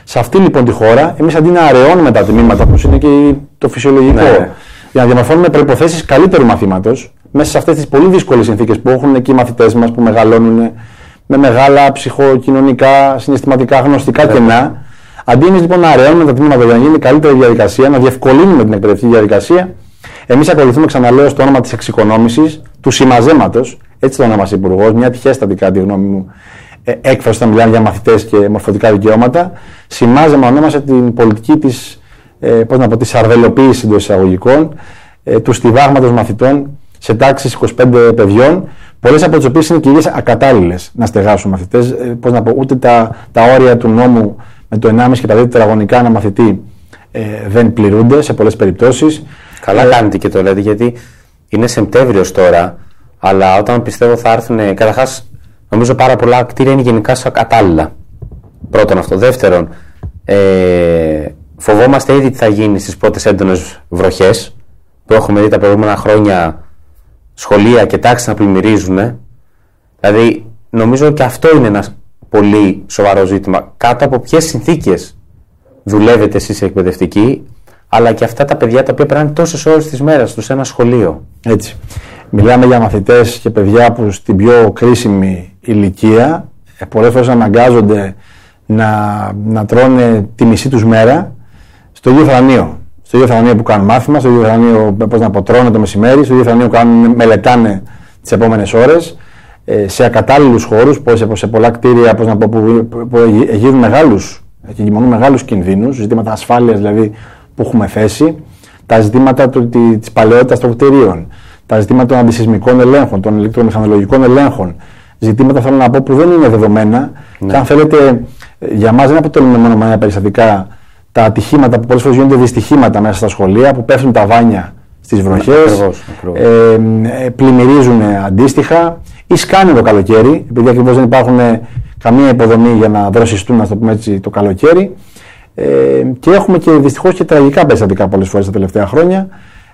Σε αυτή λοιπόν τη χώρα, εμείς αντί να αραιώνουμε τα τμήματα, όπως είναι και το φυσιολογικό, για να διαμορφώνουμε προϋποθέσεις καλύτερου μαθήματος, μέσα σε αυτές τις πολύ δύσκολες συνθήκες που έχουν και οι μαθητές μας που μεγαλώνουν με μεγάλα ψυχοκοινωνικά, συναισθηματικά, γνωστικά κενά, αντί εμείς λοιπόν να αραιώνουμε τα τμήματα για να γίνει καλύτερη διαδικασία, να διευκολύνουμε την εκπαιδευτική διαδικασία, εμείς ακολουθούμε, ξαναλέω, στο όνομα της εξοικονόμησης, του συμμαζέματος, έτσι το ονόμασε ο Υπουργός, μια τυχέστατη κατά τη γνώμη μου έκφραση όταν μιλάμε για μαθητές και μορφωτικά δικαιώματα. Συμμάζεμα ονόμασε την πολιτική της, της αρδελοποίησης εντός εισαγωγικών, του στιβάγματος μαθητών σε τάξεις 25 παιδιών, πολλές από τις οποίες είναι και ίδιες ακατάλληλες να στεγάσουν μαθητές. Ούτε τα όρια του νόμου με το 1,5 και τα 2 τετραγωνικά ένα μαθητή δεν πληρούνται σε πολλές περιπτώσεις. Καλά κάνετε και το λέτε, γιατί είναι Σεπτέμβριος τώρα, αλλά όταν πιστεύω θα έρθουν. Καταρχάς, νομίζω πάρα πολλά κτίρια είναι γενικά ακατάλληλα. Πρώτον αυτό. Δεύτερον, φοβόμαστε ήδη τι θα γίνει στις πρώτες έντονες βροχές που έχουμε δει τα προηγούμενα χρόνια, σχολεία και τάξεις να πλημμυρίζουν. Δηλαδή, νομίζω και αυτό είναι ένα πολύ σοβαρό ζήτημα. Κάτω από ποιες συνθήκες δουλεύετε εσείς εκπαιδευτικοί, αλλά και αυτά τα παιδιά τα οποία περνάνε τόσες ώρες της μέρας τους σε ένα σχολείο. Έτσι. Μιλάμε για μαθητές και παιδιά που στην πιο κρίσιμη ηλικία πολλές φορές αναγκάζονται να τρώνε τη μισή τους μέρα στο ίδιο θρανείο. Στο ίδιο θρανείο που κάνουν μάθημα, στο ίδιο θρανείο τρώνε το μεσημέρι, στο ίδιο θρανείο μελετάνε τις επόμενες ώρες, σε ακατάλληλους χώρους, σε πολλά κτίρια που εγείρουν μεγάλους κινδύνους, ζητήματα ασφάλειας δηλαδή που έχουμε θέσει, τα ζητήματα της παλαιότητας των κτιρίων, τα ζητήματα των αντισυσμικών ελέγχων, των ηλεκτρομηχανολογικών ελέγχων, ζητήματα θέλω να πω που δεν είναι δεδομένα. Ναι. Και αν θέλετε, για μας δεν αποτελούν μόνο περιστατικά τα ατυχήματα που πολλές φορές γίνονται δυστυχήματα μέσα στα σχολεία, που πέφτουν τα βάνια στις βροχές, πλημμυρίζουν αντίστοιχα ή σκάνε το καλοκαίρι, επειδή ακριβώς δεν υπάρχουν καμία υποδομή για να δροσιστούν, να το πούμε έτσι, το καλοκαίρι. Και έχουμε και δυστυχώς και τραγικά περιστατικά πολλές φορές τα τελευταία χρόνια,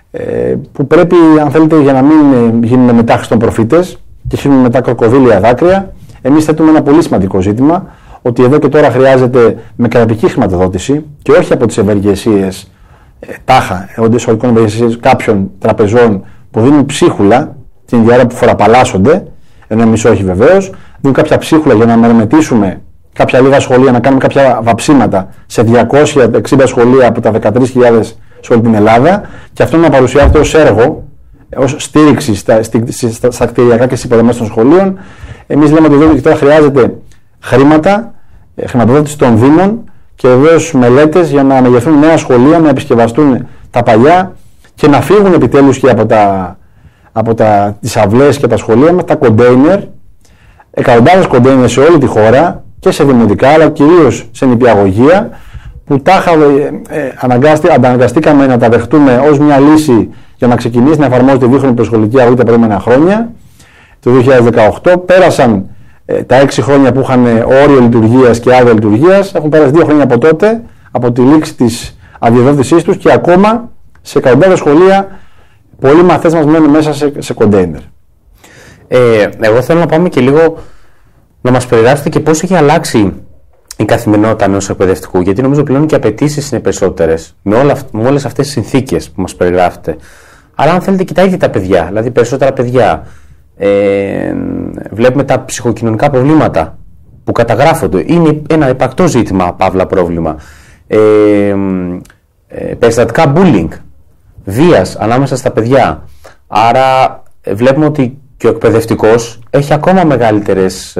που πρέπει, αν θέλετε, για να μην γίνουν μετά Χριστόν προφήτες και γίνουν μετά κροκοδίλια δάκρυα, εμείς θέτουμε ένα πολύ σημαντικό ζήτημα, ότι εδώ και τώρα χρειάζεται με κρατική χρηματοδότηση και όχι από τις ευεργεσίες τάχα, σχολικών ευεργεσίες κάποιων τραπεζών που δίνουν ψίχουλα την ίδια ώρα που φοραπαλλάσσονται, ενώ εμείς όχι βεβαίως, δίνουν κάποια ψίχουλα για να μελετήσουμε κάποια λίγα σχολεία, να κάνουμε κάποια βαψίματα σε 260 σχολεία από τα 13.000 σε όλη την Ελλάδα, και αυτό να παρουσιάζεται ως έργο, ως στήριξη στα κτηριακά και στις υποδομές των σχολείων. Εμείς λέμε ότι εδώ και τώρα χρειάζεται χρήματα, χρηματοδότηση των Δήμων και βεβαίως μελέτες για να μεγεθούν νέα σχολεία, να επισκευαστούν τα παλιά και να φύγουν επιτέλους και από τις αυλές και τα σχολεία με τα κοντέινερ, εκατοντάδες κοντέινερ σε όλη τη χώρα και σε δημοτικά αλλά κυρίως σε νηπιαγωγεία, που τάχα αναγκαστήκαμε να τα δεχτούμε ως μια λύση για να ξεκινήσει να εφαρμόζεται η δίχρονη προσχολική αγωγή τα προηγούμενα χρόνια. Το 2018 πέρασαν τα 6 χρόνια που είχαν όριο λειτουργίας και άδεια λειτουργίας, έχουν πέρασει 2 χρόνια από τότε, από τη λήξη της αδειοδότησής τους, και ακόμα σε εκατοντάδες σχολεία πολλοί μαθητές μας μένουν μέσα σε κοντέινερ. Εγώ θέλω να πάμε και λίγο να μας περιγράψετε και πώς έχει αλλάξει η καθημερινότητα ενός εκπαιδευτικού, γιατί νομίζω πλέον και οι απαιτήσεις είναι περισσότερες με όλες αυτές τις συνθήκες που μας περιγράφετε. Αλλά αν θέλετε, κοιτάξτε τα παιδιά, δηλαδή περισσότερα παιδιά. Βλέπουμε τα ψυχοκοινωνικά προβλήματα που καταγράφονται. Είναι ένα υπαρκτό ζήτημα, παύλα πρόβλημα. Περιστατικά bullying, βίας ανάμεσα στα παιδιά. Άρα βλέπουμε ότι και ο εκπαιδευτικός έχει ακόμα μεγαλύτερες,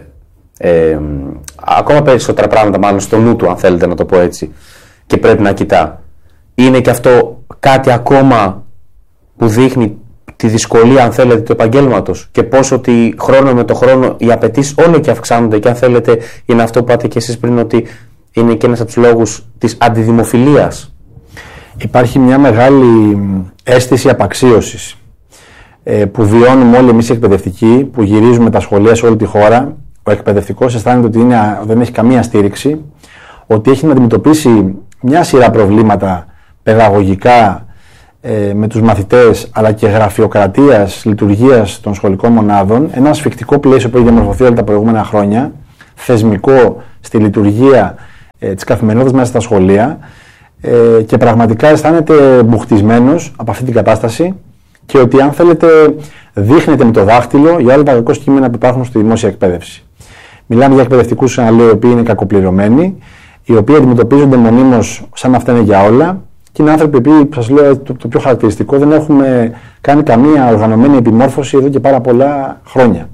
ακόμα περισσότερα πράγματα μάλλον στο νου του, αν θέλετε να το πω έτσι, και πρέπει να κοιτά. Είναι και αυτό κάτι ακόμα που δείχνει τη δυσκολία, αν θέλετε, του επαγγέλματος, και πόσο ότι χρόνο με το χρόνο οι απαιτήσεις όλο και αυξάνονται, και αν θέλετε είναι αυτό που είπατε και εσείς πριν, ότι είναι και ένας από τους λόγους της αντιδημοφιλίας. Υπάρχει μια μεγάλη αίσθηση απαξίωσης που βιώνουμε όλοι εμείς οι εκπαιδευτικοί, που γυρίζουμε τα σχολεία σε όλη τη χώρα. Ο εκπαιδευτικός αισθάνεται ότι δεν έχει καμία στήριξη, ότι έχει να αντιμετωπίσει μια σειρά προβλήματα παιδαγωγικά με τους μαθητές, αλλά και γραφειοκρατίας, λειτουργίας των σχολικών μονάδων, ένα ασφικτικό πλαίσιο που έχει διαμορφωθεί όλα τα προηγούμενα χρόνια, θεσμικό στη λειτουργία της καθημερινότητας μέσα στα σχολεία και πραγματικά αισθάνεται μπουχτισμένος από αυτή την κατάσταση και ότι αν θέλετε δείχνεται με το δάχτυλο για όλα τα κακό κείμενα που υπάρχουν στη δημόσια εκπαίδευση. Μιλάμε για εκπαιδευτικούς, οι οποίοι είναι κακοπληρωμένοι, οι οποίοι αντιμετωπίζονται μονίμως σαν να φταίνε για όλα και είναι άνθρωποι που, σας λέω το πιο χαρακτηριστικό, δεν έχουμε κάνει καμία οργανωμένη επιμόρφωση εδώ και πάρα πολλά χρόνια.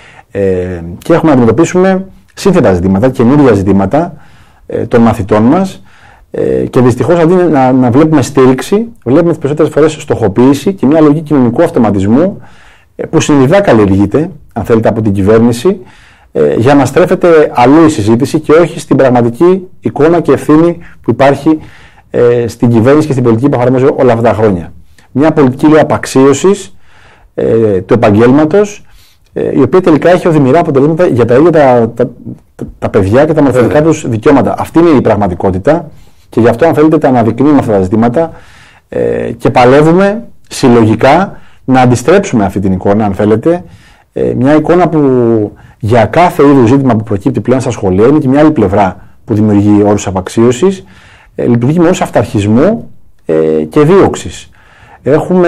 Και έχουμε να αντιμετωπίσουμε σύνθετα ζητήματα, καινούργια ζητήματα των μαθητών μας και δυστυχώς αντί να βλέπουμε στήριξη, βλέπουμε τις περισσότερες φορές στοχοποίηση και μια λογική κοινωνικού αυτοματισμού που συνειδητά καλλιεργείται, αν θέλετε, από την κυβέρνηση για να στρέφεται αλλού η συζήτηση και όχι στην πραγματική εικόνα και ευθύνη που υπάρχει στην κυβέρνηση και στην πολιτική που εφαρμόζει όλα αυτά τα χρόνια. Μια πολιτική απαξίωσης του επαγγέλματος, η οποία τελικά έχει οδυνηρά αποτελέσματα για τα ίδια τα παιδιά και τα μορφωτικά τους δικαιώματα. Αυτή είναι η πραγματικότητα και γι' αυτό, αν θέλετε, τα αναδεικνύουμε αυτά τα ζητήματα και παλεύουμε συλλογικά να αντιστρέψουμε αυτή την εικόνα, αν θέλετε. Μια εικόνα που για κάθε είδους ζήτημα που προκύπτει πλέον στα σχολεία είναι και μια άλλη πλευρά που δημιουργεί όρους απαξίωσης, λειτουργεί με όρους αυταρχισμού και δίωξης. Έχουμε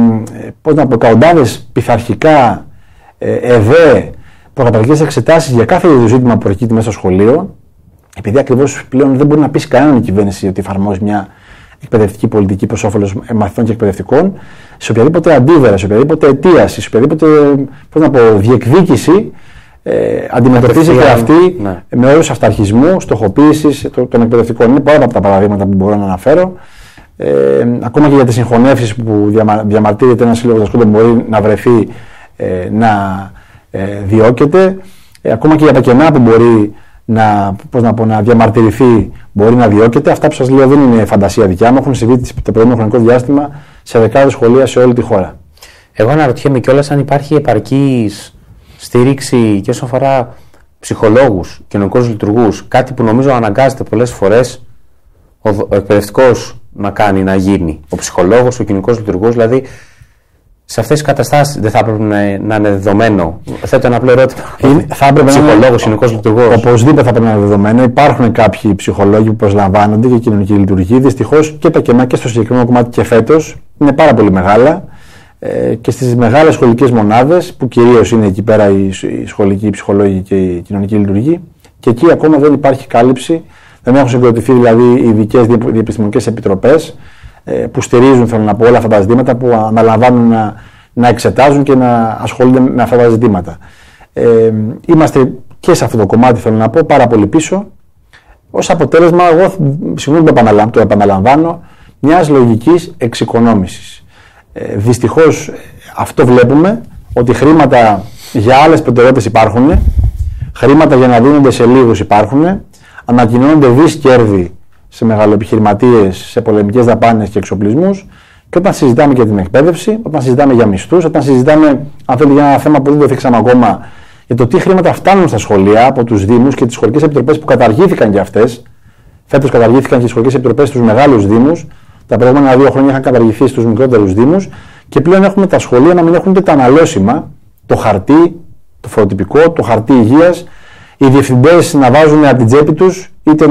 εκατοντάδες πειθαρχικά προκαταρκτικές εξετάσεις για κάθε είδους ζήτημα που προκύπτει μέσα στο σχολείο, επειδή ακριβώς πλέον δεν μπορεί να πείσει κανέναν η κυβέρνηση ότι εφαρμόζει μια εκπαιδευτική πολιτική προς όφελος μαθητών και εκπαιδευτικών, σε οποιαδήποτε αντίδραση, σε οποιαδήποτε αιτίαση, σε οποιαδήποτε διεκδίκηση αντιμετωπίζεται αυτή με όρους αυταρχισμού, στοχοποίησης των εκπαιδευτικών. Είναι πολλά από τα παραδείγματα που μπορώ να αναφέρω. Ακόμα και για τις συγχωνεύσεις που διαμαρτύρεται ένας σύλλογος δασκόντων μπορεί να βρεθεί να διώκεται. Ακόμα και για τα κενά που μπορεί να διαμαρτυρηθεί μπορεί να διώκεται. Αυτά που σας λέω δεν είναι φαντασία δικιά μου. Έχουν συμβεί το προηγούμενο χρονικό διάστημα σε δεκάδες σχολεία σε όλη τη χώρα. Εγώ αναρωτιέμαι κιόλας αν υπάρχει επαρκής στήριξη και όσον αφορά ψυχολόγους, κοινωνικούς λειτουργούς. Κάτι που νομίζω αναγκάζεται πολλές φορές ο εκπαιδευτικός να κάνει, να γίνει. Ο ψυχολόγος, ο κοινωνικός λειτουργός, δηλαδή. Σε αυτές τις καταστάσεις δεν θα έπρεπε να είναι δεδομένο. Θέτω ένα απλό ερώτημα. Ψυχολόγος, κοινωνικός λειτουργός. Οπωσδήποτε θα πρέπει να είναι δεδομένο. Υπάρχουν κάποιοι ψυχολόγοι που προσλαμβάνονται για κοινωνική λειτουργία. Δυστυχώς και τα κενά και στο συγκεκριμένο κομμάτι και φέτος είναι πάρα πολύ μεγάλα. Και στις μεγάλες σχολικές μονάδες, που κυρίως είναι εκεί πέρα οι σχολικοί, οι ψυχολόγοι και οι κοινωνικοί λειτουργοί, και εκεί ακόμα δεν υπάρχει κάλυψη. Δεν έχουν συγκροτηθεί δηλαδή ειδικές διεπιστημονικές επιτροπές που στηρίζουν, θέλω να πω, όλα αυτά τα ζητήματα, που αναλαμβάνουν να εξετάζουν και να ασχολούνται με αυτά τα ζητήματα. Είμαστε και σε αυτό το κομμάτι, θέλω να πω, πάρα πολύ πίσω. Ως αποτέλεσμα, εγώ συγγνώμη που το επαναλαμβάνω, μιας λογικής εξοικονόμησης. Δυστυχώς αυτό βλέπουμε, ότι χρήματα για άλλες προτεραιότητες υπάρχουν, χρήματα για να δίνονται σε λίγους υπάρχουν, ανακοινώνονται δις κέρδη σε μεγαλοεπιχειρηματίες, σε πολεμικές δαπάνες και εξοπλισμούς, και όταν συζητάμε για την εκπαίδευση, όταν συζητάμε για μισθούς, όταν συζητάμε, αν θέλει, για ένα θέμα που δεν το θίξαμε ακόμα, για το τι χρήματα φτάνουν στα σχολεία από τους Δήμους και τις σχολικές επιτροπές που καταργήθηκαν και αυτές. Φέτος καταργήθηκαν και οι σχολικές επιτροπές στους μεγάλους Δήμους. Τα προηγούμενα 2 χρόνια είχαν καταργηθεί στους μικρότερους Δήμους. Και πλέον έχουμε τα σχολεία να μην έχουν ούτε τα αναλώσιμα, το χαρτί, το φωτοτυπικό, το χαρτί υγείας. Οι διευθυντές να βάζουν από την τσέπη τους, είτε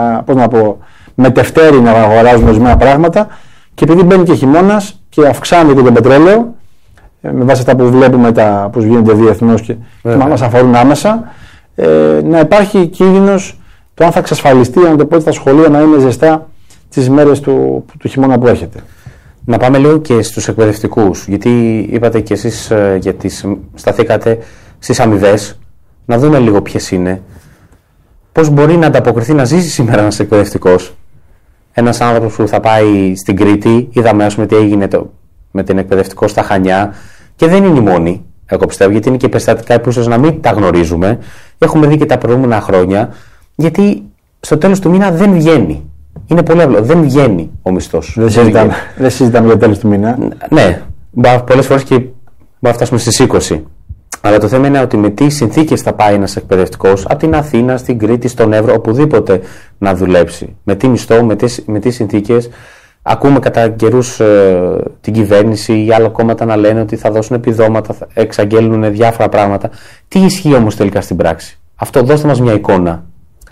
με τευτέρι να αγοράζουν ορισμένα πράγματα. Και επειδή μπαίνει και χειμώνας και αυξάνεται και το πετρέλαιο, με βάση αυτά που βλέπουμε, που γίνονται διεθνώς και μας αφορούν άμεσα, να υπάρχει κίνδυνος το αν θα εξασφαλιστεί, αν το πω, τα σχολεία να είναι ζεστά τις μέρες του χειμώνα που έρχεται. Να πάμε λίγο και στους εκπαιδευτικούς, γιατί είπατε και εσείς, γιατί σταθήκατε στις αμοιβές, να δούμε λίγο ποιες είναι. Πώς μπορεί να ανταποκριθεί να ζήσει σήμερα ένας εκπαιδευτικός. Ένας άνθρωπος που θα πάει στην Κρήτη, είδαμε ας πούμε τι έγινε με την εκπαιδευτικό στα Χανιά, και δεν είναι η μόνη, εγώ πιστεύω, γιατί είναι και περιστατικά που ίσως να μην τα γνωρίζουμε. Έχουμε δει και τα προηγούμενα χρόνια, γιατί στο τέλος του μήνα δεν βγαίνει. Είναι πολύ απλό. Δεν βγαίνει ο μισθός. Δεν συζητάμε για το τέλος του μήνα. Ναι, πολλές φορές και μπορεί να φτάσουμε στις 20. Αλλά το θέμα είναι ότι με τι συνθήκες θα πάει ένας εκπαιδευτικός από την Αθήνα, στην Κρήτη, στον Εύρο, οπουδήποτε να δουλέψει. Με τι μισθό, με τι συνθήκες. Ακούμε κατά καιρούς την κυβέρνηση ή άλλα κόμματα να λένε ότι θα δώσουν επιδόματα, θα εξαγγέλνουν διάφορα πράγματα. Τι ισχύει όμως τελικά στην πράξη? Αυτό, δώστε μας μια εικόνα.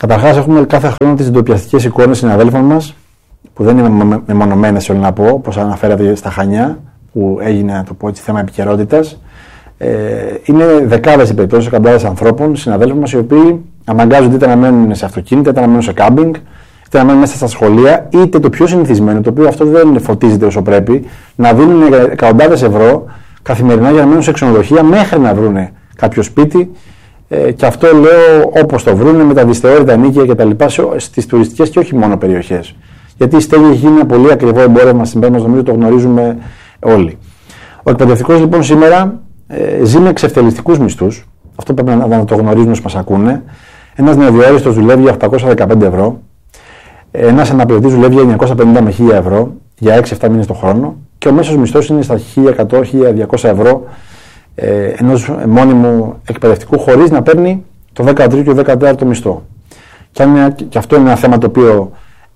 Καταρχάς, έχουμε κάθε χρόνο τις ντοπιαστικές εικόνες συναδέλφων μας, που δεν είναι μεμονωμένες, θέλω να πω, όπως αναφέρατε στα Χανιά, που έγινε, να το πω έτσι, θέμα επικαιρότητας. Είναι δεκάδες οι περιπτώσεις, εκατοντάδες ανθρώπων, συναδέλφων μας, οι οποίοι αναγκάζονται είτε να μένουν σε αυτοκίνητα, είτε να μένουν σε κάμπινγκ, είτε να μένουν μέσα στα σχολεία, είτε το πιο συνηθισμένο, το οποίο αυτό δεν φωτίζεται όσο πρέπει, να δίνουν εκατοντάδες ευρώ καθημερινά για να μένουν σε ξενοδοχεία μέχρι να βρουν κάποιο σπίτι. Και αυτό λέω όπως το βρούνε, με τα δυσθεώρητα ενοίκια κτλ. Στις τουριστικές και όχι μόνο περιοχές. Γιατί η στέγη έχει γίνει ένα πολύ ακριβό εμπόρευμα στην πέρα μας, νομίζω το γνωρίζουμε όλοι. Ο εκπαιδευτικός λοιπόν σήμερα ζει με εξευτελιστικούς μισθούς. Αυτό πρέπει να το γνωρίζουν όσοι μας ακούνε. Ένας νεοδιόριστος δουλεύει για 815 ευρώ. Ένας αναπληρωτής δουλεύει για 950 με 1000 ευρώ για 6-7 μήνες το χρόνο. Και ο μέσος μισθός είναι στα 1100-1200 ευρώ ενός μόνιμου εκπαιδευτικού, χωρίς να παίρνει το 13ο και 14ο μισθό. Και αυτό είναι ένα θέμα το οποίο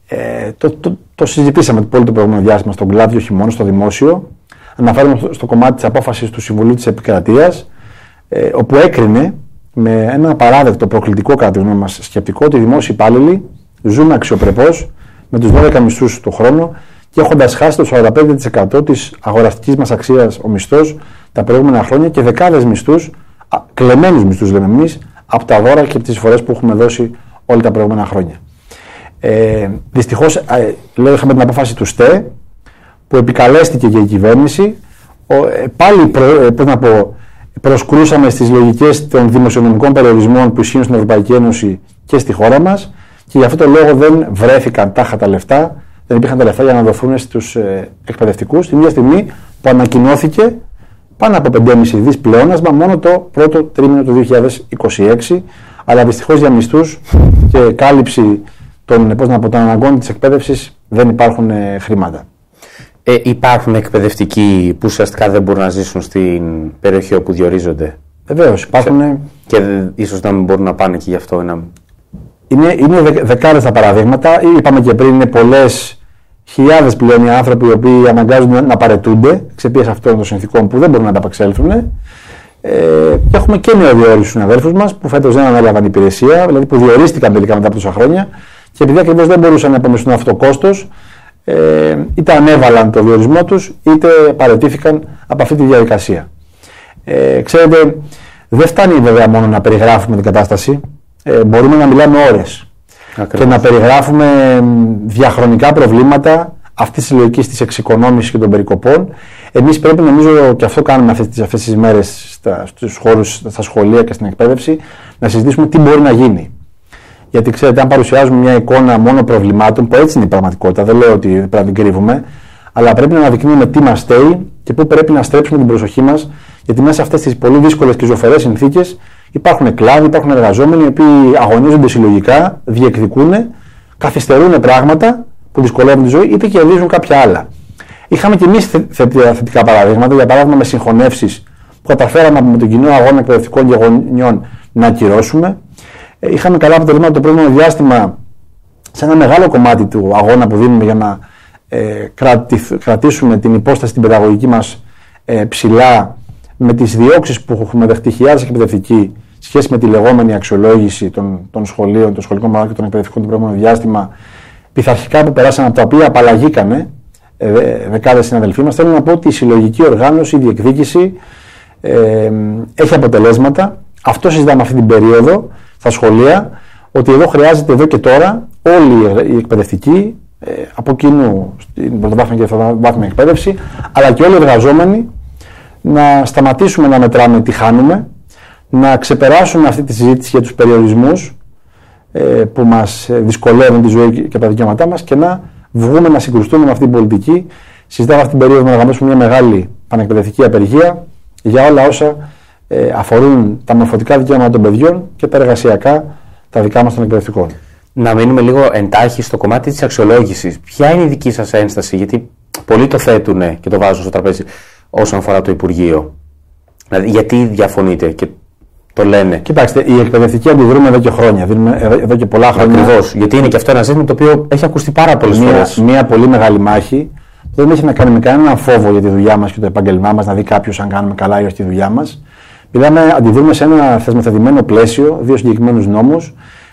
το συζητήσαμε πολύ το προηγούμενο διάστημα στον κλάδο, όχι μόνο στο δημόσιο. Αναφέρομαι στο κομμάτι της απόφασης του Συμβουλίου της Επικρατείας, όπου έκρινε με ένα απαράδεκτο προκλητικό κατά τη γνώμη μας σκεπτικό ότι οι δημόσιοι υπάλληλοι ζουν αξιοπρεπώς με τους 12 μισθούς το χρόνο και έχοντας χάσει το 45% της αγοραστικής μας αξίας ο μισθός τα προηγούμενα χρόνια και δεκάδες μισθούς, κλεμμένους μισθούς λέμε εμείς, από τα δώρα και από τις φορές που έχουμε δώσει όλα τα προηγούμενα χρόνια. Δυστυχώς, λέω, είχαμε την απόφαση του ΣΤΕ που επικαλέστηκε και η κυβέρνηση. Πάλι προσκρούσαμε στις λογικές των δημοσιονομικών περιορισμών που ισχύουν στην Ευρωπαϊκή Ένωση και στη χώρα μας και γι' αυτό το λόγο δεν βρέθηκαν τάχα τα λεφτά, δεν υπήρχαν τα λεφτά για να δοθούν στους εκπαιδευτικούς την ίδια στιγμή που ανακοινώθηκε πάνω από 5,5 δις πλεόνασμα μόνο το πρώτο τρίμηνο του 2026, αλλά δυστυχώς για μισθούς και κάλυψη των αναγκών της εκπαίδευσης δεν υπάρχουν χρήματα. Υπάρχουν εκπαιδευτικοί που ουσιαστικά δεν μπορούν να ζήσουν στην περιοχή όπου διορίζονται. Βεβαίως, υπάρχουν. Και ίσως να μην μπορούν να πάνε και γι' αυτό. Είναι δεκάδες τα παραδείγματα. Είπαμε και πριν, είναι πολλές χιλιάδες πλέον οι άνθρωποι οι οποίοι αναγκάζονται να παραιτούνται εξαιτίας αυτών των συνθηκών που δεν μπορούν να ανταπεξέλθουν. Και έχουμε και νεοδιόριστους συναδέλφους μας που φέτος δεν ανέλαβαν υπηρεσία, δηλαδή που διορίστηκαν τελικά μετά από τόσα χρόνια και επειδή ακριβώς δεν μπορούσαν να απομισθούν αυτό το κόστος, είτε ανέβαλαν το διορισμό τους, είτε παραιτήθηκαν από αυτή τη διαδικασία. Ξέρετε, δεν φτάνει βέβαια μόνο να περιγράφουμε την κατάσταση, μπορούμε να μιλάμε ώρες. Ακριβώς. Και να περιγράφουμε διαχρονικά προβλήματα αυτής της λογικής της εξοικονόμησης και των περικοπών. Εμείς πρέπει, νομίζω, και αυτό κάνουμε αυτές τις μέρες στους χώρους, στα σχολεία και στην εκπαίδευση, να συζητήσουμε τι μπορεί να γίνει. Γιατί ξέρετε, αν παρουσιάζουμε μια εικόνα μόνο προβλημάτων, που έτσι είναι η πραγματικότητα, δεν λέω ότι πρέπει να την κρύβουμε, αλλά πρέπει να αναδεικνύουμε τι μας στέει και πού πρέπει να στρέψουμε την προσοχή μας, γιατί μέσα σε αυτές τις πολύ δύσκολες και ζωφερές συνθήκες υπάρχουν κλάδοι, υπάρχουν εργαζόμενοι οι οποίοι αγωνίζονται συλλογικά, διεκδικούν, καθυστερούν πράγματα που δυσκολεύουν τη ζωή, είτε κερδίζουν κάποια άλλα. Είχαμε και εμείς θετικά παραδείγματα, για παράδειγμα με συγχωνεύσεις που καταφέραμε με τον κοινό αγώνα εκπαιδευτικών και γονιών να ακυρώσουμε. Είχαμε καλά αποτελέσματα το προηγούμενο διάστημα σε ένα μεγάλο κομμάτι του αγώνα που δίνουμε για να κρατήσουμε την υπόσταση την παιδαγωγική μας ψηλά, με τις διώξεις που έχουμε δεχτεί χιλιάδες εκπαιδευτικοί σχέση με τη λεγόμενη αξιολόγηση των σχολείων, των σχολικών μορφών και των εκπαιδευτικών το προηγούμενο διάστημα, πειθαρχικά που περάσαν από τα οποία απαλλαγήκανε δεκάδες συναδελφοί μας. Θέλω να πω ότι η συλλογική οργάνωση, η διεκδίκηση έχει αποτελέσματα. Αυτό συζητάμε αυτή την περίοδο στα σχολεία, ότι εδώ χρειάζεται εδώ και τώρα όλοι οι εκπαιδευτικοί από κοινού στην πρωτοβάθμια και δευτεροβάθμια εκπαίδευση, αλλά και όλοι οι εργαζόμενοι να σταματήσουμε να μετράμε τι χάνουμε, να ξεπεράσουμε αυτή τη συζήτηση για τους περιορισμούς που μας δυσκολεύουν τη ζωή και τα δικαιώματά μας και να βγούμε να συγκρουστούμε με αυτή την πολιτική. Συζητάμε αυτή την περίοδο να οργανώσουμε μια μεγάλη πανεκπαιδευτική απεργία για όλα όσα αφορούν τα μορφωτικά δικαιώματα των παιδιών και τα εργασιακά τα δικά μας των εκπαιδευτικών. Να μείνουμε λίγο εντάχει στο κομμάτι της αξιολόγησης. Ποια είναι η δική σας ένσταση, γιατί πολλοί το θέτουν και το βάζουν στο τραπέζι όσον αφορά το Υπουργείο. Δηλαδή, γιατί διαφωνείτε και το λένε? Κοιτάξτε, οι εκπαιδευτικοί αντιδρούμε εδώ και χρόνια, εδώ και πολλά χρόνια. Ακριβώς, γιατί είναι και αυτό ένα ζήτημα το οποίο έχει ακουστεί πάρα πολλές φορές. Μια πολύ μεγάλη μάχη. Δεν έχει να κάνει με κανέναν φόβο για τη δουλειά μας και το επάγγελμά μας, να δει κάποιος αν κάνουμε καλά ή όχι τη δουλειά μας. Αντιδρούμε σε ένα θεσμοθετημένο πλαίσιο, δύο συγκεκριμένους νόμους,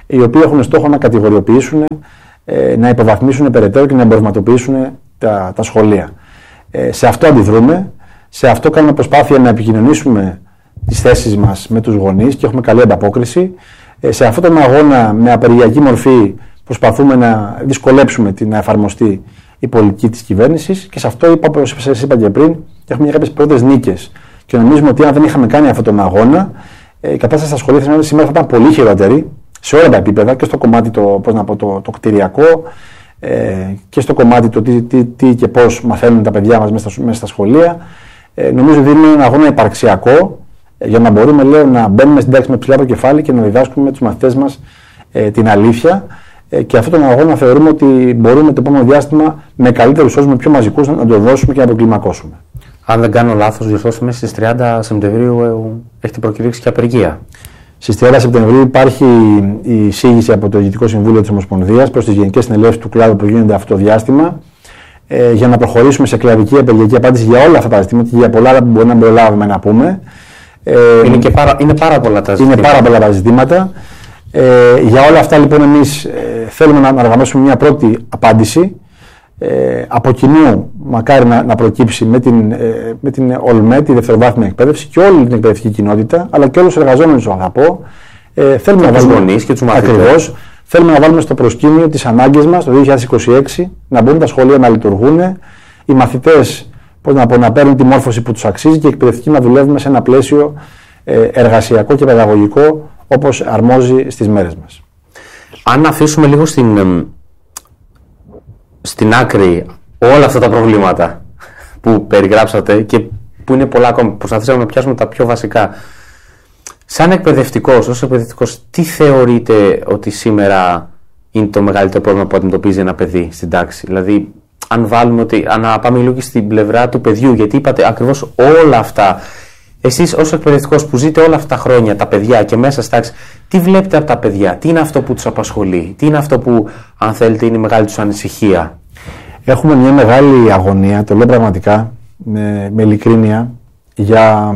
οι οποίοι έχουν στόχο να κατηγοριοποιήσουν, να υποβαθμίσουν περαιτέρω και να εμπορευματοποιήσουν τα σχολεία. Σε αυτό αντιδρούμε, σε αυτό κάνουμε προσπάθεια να επικοινωνήσουμε τις θέσεις μας με τους γονείς και έχουμε καλή ανταπόκριση. Σε αυτόν τον αγώνα με απεργιακή μορφή προσπαθούμε να δυσκολέψουμε να εφαρμοστεί η πολιτική της κυβέρνησης και σε αυτό όπως σας είπα και πριν, έχουμε κάποιες πρώτες νίκες. Και νομίζουμε ότι αν δεν είχαμε κάνει αυτόν τον αγώνα, η κατάσταση στα σχολεία σήμερα θα ήταν πολύ χειρότερη σε όλα τα επίπεδα και στο κομμάτι το κτηριακό και στο κομμάτι το τι και πώς μαθαίνουν τα παιδιά μας μέσα στα σχολεία. Νομίζω ότι είναι ένα αγώνα υπαρξιακό για να μπορούμε να μπαίνουμε στην τάξη με ψηλά το κεφάλι και να διδάσκουμε τους μαθητές μας την αλήθεια. Και αυτόν τον αγώνα θεωρούμε ότι μπορούμε το επόμενο διάστημα με καλύτερους όρους, με πιο μαζικούς να το δώσουμε και να τον κλιμακώσουμε. Αν δεν κάνω λάθος, διορθώσουμε στις 30 Σεπτεμβρίου έχετε προκηρύξει και απεργία. Στις 30 Σεπτεμβρίου υπάρχει η εισήγηση από το Διοικητικό Συμβούλιο της Ομοσπονδίας προς τις Γενικές Συνελεύσεις του κλάδου που γίνονται αυτό το διάστημα για να προχωρήσουμε σε κλαδική απεργιακή απάντηση για όλα αυτά τα ζητήματα και για πολλά άλλα που μπορεί να προλάβουμε να πούμε. Είναι πάρα πολλά τα ζητήματα. Είναι πάρα πολλά τα ζητήματα. Για όλα αυτά λοιπόν εμείς θέλουμε να οργανώσουμε μια πρώτη απάντηση. Από κοινού μακάρι να προκύψει με την ΟΛΜΕ, τη δευτεροβάθμια εκπαίδευση και όλη την εκπαιδευτική κοινότητα, αλλά και όλους τους εργαζόμενους θα πω. Θέλουμε να βάλουμε, και τους μαθητές. Ακριβώς, θέλουμε να βάλουμε στο προσκήνιο τις ανάγκες μας το 2026, να μπορούν τα σχολεία να λειτουργούν, οι μαθητές να παίρνουν τη μόρφωση που τους αξίζει και οι εκπαιδευτικοί να δουλεύουμε σε ένα πλαίσιο εργασιακό και παιδαγωγικό όπως αρμόζει στις μέρες μας. Αν αφήσουμε λίγο στην άκρη όλα αυτά τα προβλήματα που περιγράψατε και που είναι πολλά ακόμη, προσπαθήσαμε να πιάσουμε τα πιο βασικά. Σαν εκπαιδευτικός, ως εκπαιδευτικός, τι θεωρείτε ότι σήμερα είναι το μεγαλύτερο πρόβλημα που αντιμετωπίζει ένα παιδί στην τάξη? Δηλαδή, αν πάμε λίγο και στην πλευρά του παιδιού, γιατί είπατε ακριβώς όλα αυτά. Εσείς ως εκπαιδευτικός που ζείτε όλα αυτά τα χρόνια, τα παιδιά και μέσα στη τάξη, τι βλέπετε από τα παιδιά, τι είναι αυτό που τους απασχολεί, τι είναι αυτό που, αν θέλετε, είναι η μεγάλη τους ανησυχία? Έχουμε μια μεγάλη αγωνία, το λέω πραγματικά, με ειλικρίνεια, για,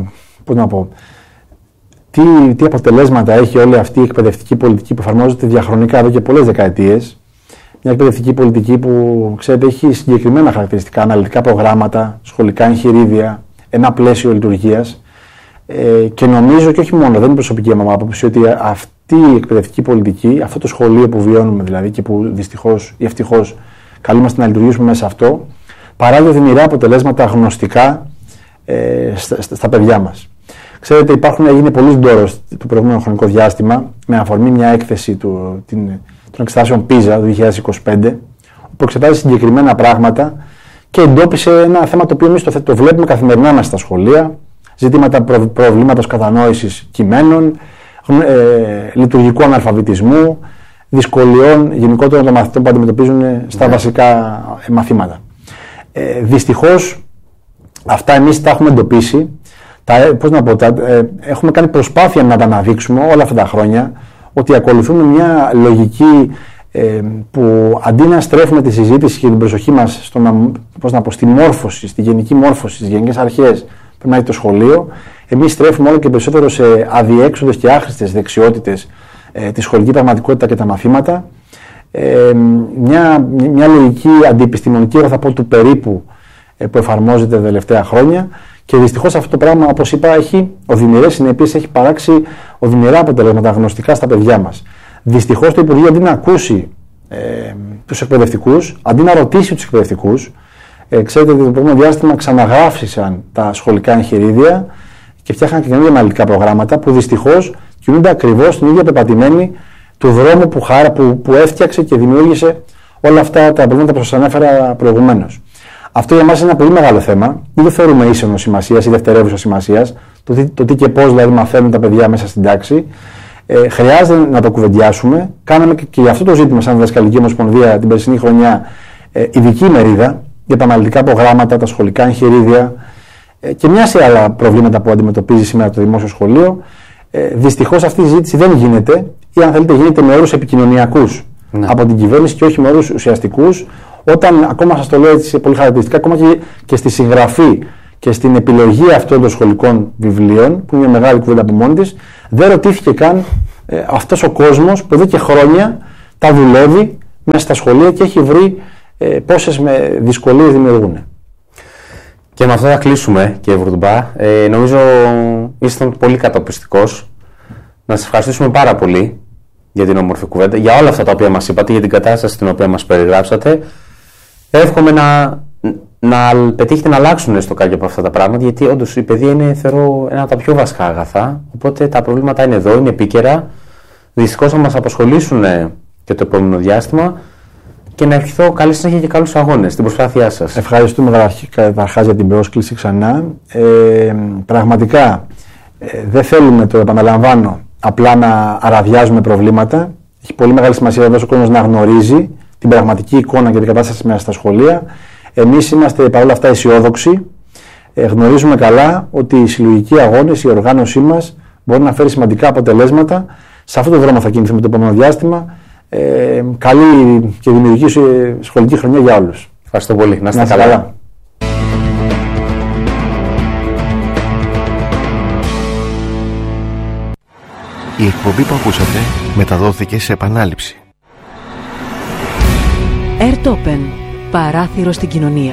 τι αποτελέσματα έχει όλη αυτή η εκπαιδευτική πολιτική που εφαρμόζεται διαχρονικά εδώ και πολλές δεκαετίες. Μια εκπαιδευτική πολιτική που, ξέρετε, έχει συγκεκριμένα χαρακτηριστικά, αναλυτικά προγράμματα, σχολικά εγχειρίδια, ένα πλαίσιο λειτουργίας. Και νομίζω, και όχι μόνο, δεν είναι προσωπική μου άποψη, ότι αυτή η εκπαιδευτική πολιτική, αυτό το σχολείο που βιώνουμε δηλαδή και που δυστυχώς ή ευτυχώς καλούμαστε να λειτουργήσουμε μέσα σε αυτό, παράγει οδυνηρά αποτελέσματα γνωστικά στα παιδιά μας. Ξέρετε, έγινε πολλής ντόρος το προηγούμενο χρονικό διάστημα με αφορμή μια έκθεση των εξετάσεων PISA του 2025, που εξετάζει συγκεκριμένα πράγματα και εντόπισε ένα θέμα το οποίο εμείς το βλέπουμε καθημερινά μέσα στα σχολεία. Ζητήματα προβλήματος κατανόησης κειμένων, λειτουργικού αναλφαβητισμού, δυσκολιών γενικότερα των μαθητών που αντιμετωπίζουν στα βασικά μαθήματα. Δυστυχώς αυτά εμείς τα έχουμε εντοπίσει, έχουμε κάνει προσπάθεια να τα αναδείξουμε όλα αυτά τα χρόνια, ότι ακολουθούμε μια λογική που αντί να στρέφουμε τη συζήτηση και την προσοχή μας στη μόρφωση, στη γενική μόρφωση, στις γενικές αρχές, πρέπει να έχει το σχολείο, εμείς στρέφουμε όλο και περισσότερο σε αδιέξοδες και άχρηστες δεξιότητες, τη σχολική πραγματικότητα και τα μαθήματα. Μια λογική αντιεπιστημονική, εγώ θα πω, του περίπου που εφαρμόζεται τα τελευταία χρόνια και δυστυχώς αυτό το πράγμα, όπως είπα, έχει οδυνηρές συνέπειες, έχει παράξει οδυνηρά αποτελέσματα γνωστικά στα παιδιά μας. Δυστυχώς το Υπουργείο, αντί να ακούσει τους εκπαιδευτικούς, αντί να ρωτήσει τους εκπαιδευτικούς, ξέρετε ότι το προηγούμενο διάστημα ξαναγράφησαν τα σχολικά εγχειρίδια και φτιάχναν και καινούργια αναλυτικά προγράμματα που δυστυχώς κινούνται ακριβώς στην ίδια πεπατημένη του δρόμου που έφτιαξε και δημιούργησε όλα αυτά τα προβλήματα που σας ανέφερα προηγουμένως. Αυτό για μας είναι ένα πολύ μεγάλο θέμα. Δεν το θεωρούμε ίσονο σημασίας ή δευτερεύουσα σημασίας, το τι και πώς δηλαδή μαθαίνουν τα παιδιά μέσα στην τάξη. Χρειάζεται να το κουβεντιάσουμε. Κάναμε και για αυτό το ζήτημα, σαν Διδασκαλική Ομοσπονδία, την περσινή χρονιά, ειδική ημερίδα για τα αναλυτικά προγράμματα, τα σχολικά εγχειρίδια και μια σε άλλα προβλήματα που αντιμετωπίζει σήμερα το δημόσιο σχολείο. Δυστυχώς αυτή η συζήτηση δεν γίνεται, ή αν θέλετε, γίνεται με όρους επικοινωνιακούς από την κυβέρνηση και όχι με όρους ουσιαστικούς. Όταν, ακόμα σας το λέω έτσι πολύ χαρακτηριστικά, ακόμα και στη συγγραφή και στην επιλογή αυτών των σχολικών βιβλίων, που είναι μια μεγάλη κουβέντα από μόνη της, δεν ρωτήθηκε καν αυτός ο κόσμος που εδώ και χρόνια τα δουλεύει μέσα στα σχολεία και έχει βρει πόσες δυσκολίες δημιουργούν. Και με αυτό θα κλείσουμε, κύριε Βουρτουμπά. Νομίζω ήσταν πολύ καταπιστικός. Να σας ευχαριστήσουμε πάρα πολύ για την όμορφη κουβέντα, για όλα αυτά τα οποία μας είπατε, για την κατάσταση την οποία μας περιγράψατε. Εύχομαι να πετύχετε να αλλάξουν έστω κάποια από αυτά τα πράγματα, γιατί όντως η παιδεία είναι, θεωρώ, ένα από τα πιο βασικά αγαθά. Οπότε τα προβλήματα είναι εδώ, είναι επίκαιρα. Δυστυχώς θα μας απασχολήσουν και το επόμενο διάστημα. Και να ευχηθώ καλή συνέχεια και καλούς αγώνες στην προσπάθειά σας. Ευχαριστούμε καταρχάς για την πρόσκληση ξανά. Πραγματικά δεν θέλουμε, το επαναλαμβάνω, απλά να αραδιάζουμε προβλήματα. Έχει πολύ μεγάλη σημασία βέβαια ο κόσμος να γνωρίζει την πραγματική εικόνα και την κατάσταση μέσα στα σχολεία. Εμείς είμαστε παρόλα αυτά αισιόδοξοι. Γνωρίζουμε καλά ότι οι συλλογικοί αγώνες, η οργάνωσή μας μπορεί να φέρει σημαντικά αποτελέσματα. Σε αυτό το δρόμο θα κινηθούμε το επόμενο διάστημα. Καλή και δημιουργική σχολική χρονιά για όλους. Ευχαριστώ πολύ. Να είστε καλά. Η εκπομπή που ακούσατε μεταδόθηκε σε επανάληψη. Airtopen. Παράθυρο στην κοινωνία.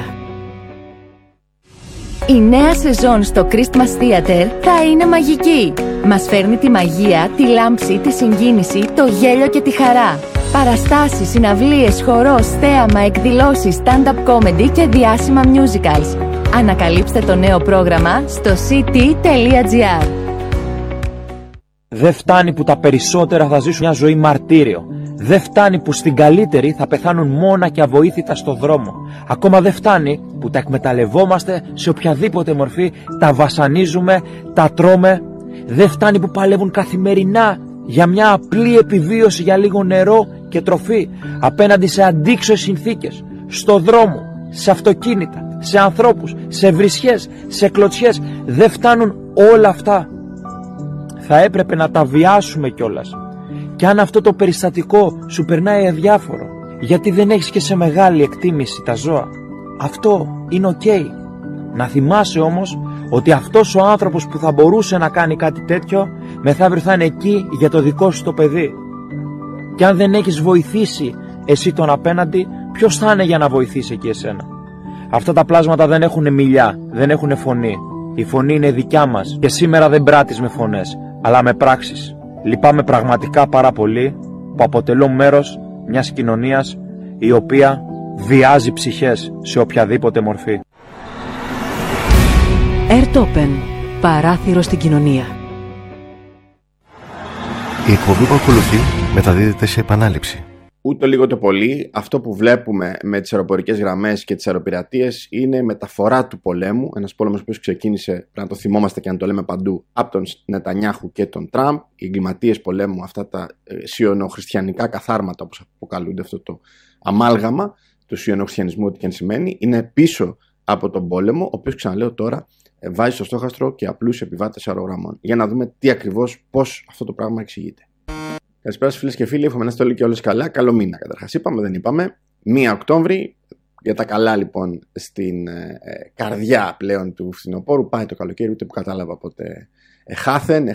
Η νέα σεζόν στο Christmas Theater θα είναι μαγική. Μας φέρνει τη μαγεία, τη λάμψη, τη συγκίνηση, το γέλιο και τη χαρά. Παραστάσεις, συναυλίες, χορός, θέαμα, εκδηλώσεις, stand-up comedy και διάσημα musicals. Ανακαλύψτε το νέο πρόγραμμα στο ct.gr. Δεν φτάνει που τα περισσότερα θα ζήσουν μια ζωή μαρτύριο. Δεν φτάνει που στην καλύτερη θα πεθάνουν μόνα και αβοήθητα στο δρόμο. Ακόμα δεν φτάνει που τα εκμεταλλευόμαστε σε οποιαδήποτε μορφή, τα βασανίζουμε, τα τρώμε. Δεν φτάνει που παλεύουν καθημερινά για μια απλή επιβίωση, για λίγο νερό και τροφή, απέναντι σε αντίξωες συνθήκες, στο δρόμο, σε αυτοκίνητα, σε ανθρώπους, σε βρισιές, σε κλωτσιές. Δεν φτάνουν όλα αυτά. Θα έπρεπε να τα βιάσουμε κιόλας. Και αν αυτό το περιστατικό σου περνάει αδιάφορο, γιατί δεν έχεις και σε μεγάλη εκτίμηση τα ζώα, αυτό είναι ok. Να θυμάσαι όμως ότι αυτός ο άνθρωπος που θα μπορούσε να κάνει κάτι τέτοιο, μεθαύριο θα είναι εκεί για το δικό σου το παιδί. Και αν δεν έχεις βοηθήσει εσύ τον απέναντι, ποιος θα είναι για να βοηθήσει εκεί εσένα? Αυτά τα πλάσματα δεν έχουν μιλιά, δεν έχουν φωνή. Η φωνή είναι δικιά μας και σήμερα δεν πράττεις με φωνές, αλλά με πράξεις. Λυπάμαι πραγματικά πάρα πολύ που αποτελώ μέρος μιας κοινωνίας η οποία βιάζει ψυχές σε οποιαδήποτε μορφή. Airtopen. Παράθυρο στην κοινωνία. Η εκπομπή που ακολουθεί μεταδίδεται σε επανάληψη. Ούτε λίγο το πολύ, αυτό που βλέπουμε με τις αεροπορικές γραμμές και τις αεροπειρατείες είναι μεταφορά του πολέμου. Ένας πόλεμος που ξεκίνησε, πρέπει να το θυμόμαστε και να το λέμε παντού, από τον Νετανιάχου και τον Τραμπ. Οι εγκληματίες πολέμου, αυτά τα σιωνοχριστιανικά καθάρματα, όπως αποκαλούνται, αυτό το αμάλγαμα του σιωνοχριστιανισμού, ό,τι και αν σημαίνει, είναι πίσω από τον πόλεμο, ο οποίος, ξαναλέω τώρα, βάζει στο στόχαστρο και απλούς επιβάτες αερογραμμών. Για να δούμε τι ακριβώς, πώς αυτό το πράγμα εξηγείται. Καλησπέρα σας, φίλες και φίλοι. Εύχομαι να είστε όλοι και όλες καλά. Καλό μήνα καταρχάς. Είπαμε, δεν είπαμε. 1 Οκτώβρη. Για τα καλά λοιπόν στην καρδιά πλέον του φθινοπόρου. Πάει το καλοκαίρι, ούτε που κατάλαβα ποτέ. Εχάθεν.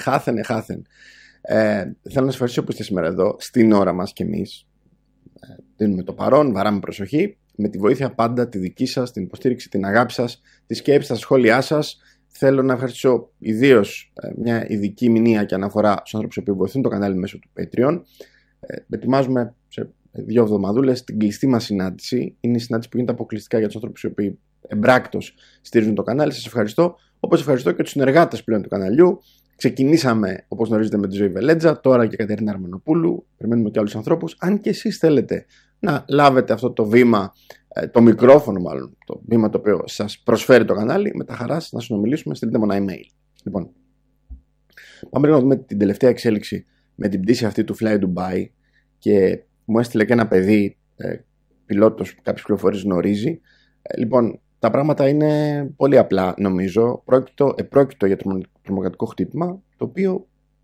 Θέλω να σας ευχαριστήσω που είστε σήμερα εδώ, στην ώρα μας κι εμείς. Δίνουμε το παρόν, βαράμε προσοχή. Με τη βοήθεια πάντα τη δική σας, την υποστήριξη, την αγάπη σας, τη σκέψη, τα σχόλιά σας. Θέλω να ευχαριστήσω ιδίως μια ειδική μηνύα και αναφορά στους ανθρώπους που βοηθούν το κανάλι μέσω του Patreon. Ετοιμάζουμε σε 2 εβδομαδούλες την κλειστή μας συνάντηση. Είναι η συνάντηση που γίνεται αποκλειστικά για τους ανθρώπους οι οποίοι εμπράκτος στηρίζουν το κανάλι. Σας ευχαριστώ. Όπως ευχαριστώ και τους συνεργάτες πλέον του καναλιού. Ξεκινήσαμε, όπως γνωρίζετε, με τη Ζωή Βελέτζα, τώρα και Κατερίνα Αρμενοπούλου. Περιμένουμε και άλλους ανθρώπους. Αν και εσείς θέλετε να λάβετε αυτό το βήμα, το μικρόφωνο μάλλον, το βήμα το οποίο σας προσφέρει το κανάλι, με τα χαράς να συνομιλήσουμε, στείλτε μου ένα email. Λοιπόν, πάμε να δούμε την τελευταία εξέλιξη με την πτήση αυτή του Fly Dubai, και μου έστειλε και ένα παιδί, πιλότος που κάποιες πληροφορίες γνωρίζει. Λοιπόν, τα πράγματα είναι πολύ απλά, νομίζω. Πρόκειτο για τρομοκρατικό χτύπημα, το οποίο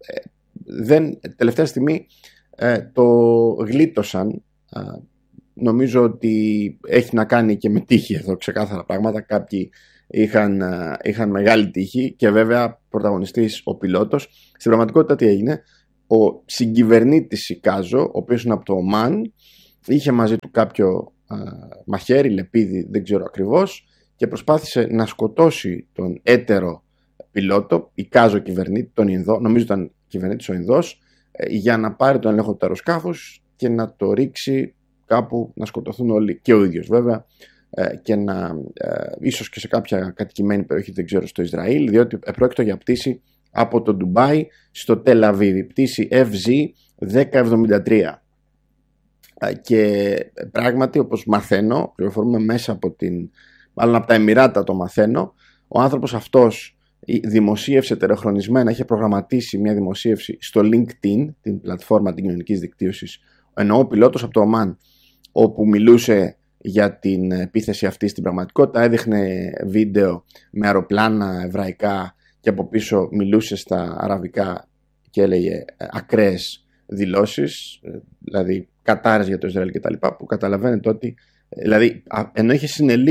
τελευταία στιγμή το γλίτωσαν. Νομίζω ότι έχει να κάνει και με τύχη εδώ, ξεκάθαρα πράγματα. Κάποιοι είχαν μεγάλη τύχη και βέβαια πρωταγωνιστής ο πιλότος. Στην πραγματικότητα τι έγινε? ο συγκυβερνήτης Ικάζο, ο οποίος είναι από το Ομάν, είχε μαζί του κάποιο μαχαίρι, λεπίδι, δεν ξέρω ακριβώς, και προσπάθησε να σκοτώσει τον έτερο πιλότο, Ικάζο κυβερνήτη, τον Ινδό, νομίζω ήταν κυβερνήτης ο Ινδός, για να πάρει τον έλεγχο του αεροσκάφους και να το ρίξει κάπου, να σκοτωθούν όλοι, και ο ίδιος βέβαια, και να ίσως και σε κάποια κατοικημένη περιοχή, δεν ξέρω, στο Ισραήλ, διότι πρόκειται για πτήση από το Ντουμπάι στο Τελαβίδι, πτήση FZ-1073. Και πράγματι, όπως μαθαίνω, πληροφορούμε μέσα από τα Εμιράτα το μαθαίνω, ο άνθρωπος αυτός δημοσίευσε τεροχρονισμένα, είχε προγραμματίσει μια δημοσίευση στο LinkedIn, την πλατφόρμα την κοινωνικής δικτύωσης, ενώ ο πιλότος από το Ομάν, όπου μιλούσε για την επίθεση αυτή στην πραγματικότητα, έδειχνε βίντεο με αεροπλάνα εβραϊκά και από πίσω μιλούσε στα αραβικά και έλεγε ακραίες δηλώσεις, δηλαδή κατάρες για το Ισραήλ κτλ. Που καταλαβαίνετε ότι, δηλαδή, ενώ είχε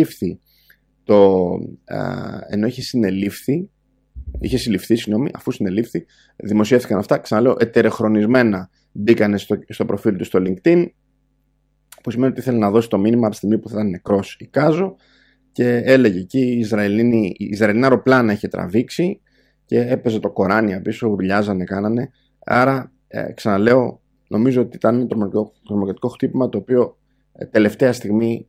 συλληφθεί, αφού συνελήφθη, δημοσιεύτηκαν αυτά, ξαναλέω, ετερεχρονισμένα μπήκανε στο προφίλ του στο LinkedIn, που σημαίνει ότι ήθελε να δώσει το μήνυμα από τη στιγμή που θα ήταν νεκρός Ικάζο, και έλεγε εκεί η Ισραηλινά αεροπλάνα είχε τραβήξει και έπαιζε το Κοράνι πίσω, ουρλιάζανε, κάνανε. Άρα, ξαναλέω, νομίζω ότι ήταν ένα τρομοκρατικό χτύπημα, το οποίο τελευταία στιγμή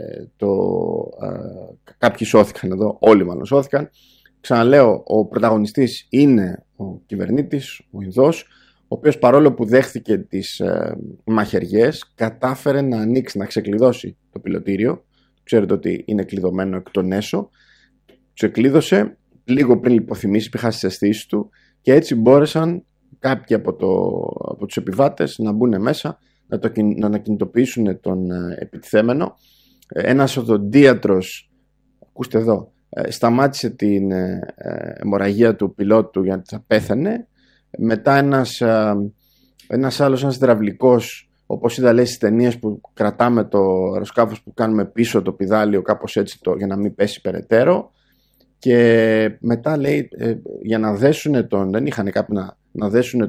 κάποιοι σώθηκαν εδώ, όλοι μάλλον σώθηκαν. Ξαναλέω, ο πρωταγωνιστής είναι ο κυβερνήτης, ο Ινδός, ο οποίος παρόλο που δέχθηκε τις μαχαιριές, κατάφερε να ανοίξει, να ξεκλειδώσει το πιλωτήριο. Ξέρετε ότι είναι κλειδωμένο εκ των έσω. Ξεκλείδωσε λίγο πριν λιποθυμήσει, πήγα στις αισθήσεις του, και έτσι μπόρεσαν κάποιοι από τους επιβάτες να μπουν μέσα, να ανακινητοποιήσουν τον επιτιθέμενο. Ένας οδοντίατρος, ακούστε εδώ, σταμάτησε την αιμορραγία του πιλότου γιατί θα πέθανε. Μετά ένας άλλος, ένας υδραυλικός, όπως είδα λέει στις ταινίες που κρατάμε το αεροσκάφος που κάνουμε πίσω το πηδάλιο, κάπως έτσι για να μην πέσει περαιτέρω. Και μετά λέει για να δέσουν δεν είχαν κάποιοι να δέσουν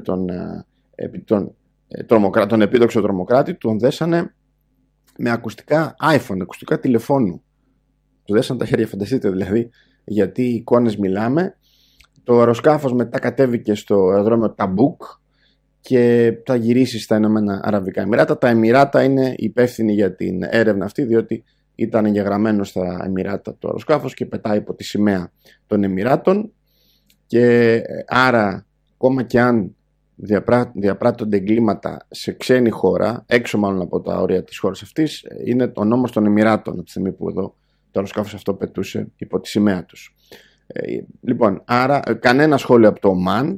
τον επίδοξο τρομοκράτη, τον δέσανε με ακουστικά iPhone, ακουστικά τηλεφώνου. Του δέσανε τα χέρια, φανταστείτε δηλαδή, γιατί εικόνες μιλάμε. Το αεροσκάφος μετά κατέβηκε στο αεροδρόμιο Ταμπούκ και θα γυρίσει στα Ηνωμένα Αραβικά Εμιράτα. Τα Εμιράτα είναι υπεύθυνοι για την έρευνα αυτή, διότι ήταν εγγεγραμμένο στα Εμιράτα το αεροσκάφος και πετάει υπό τη σημαία των Εμιράτων, και άρα ακόμα και αν διαπράττονται εγκλήματα σε ξένη χώρα, έξω μάλλον από τα όρια της χώρας αυτής, είναι ο νόμος των Εμιράτων από τη στιγμή που εδώ το αεροσκάφος αυτό πετούσε υπό τη σημαία τους. Λοιπόν, άρα κανένα σχόλιο από το Ομάν.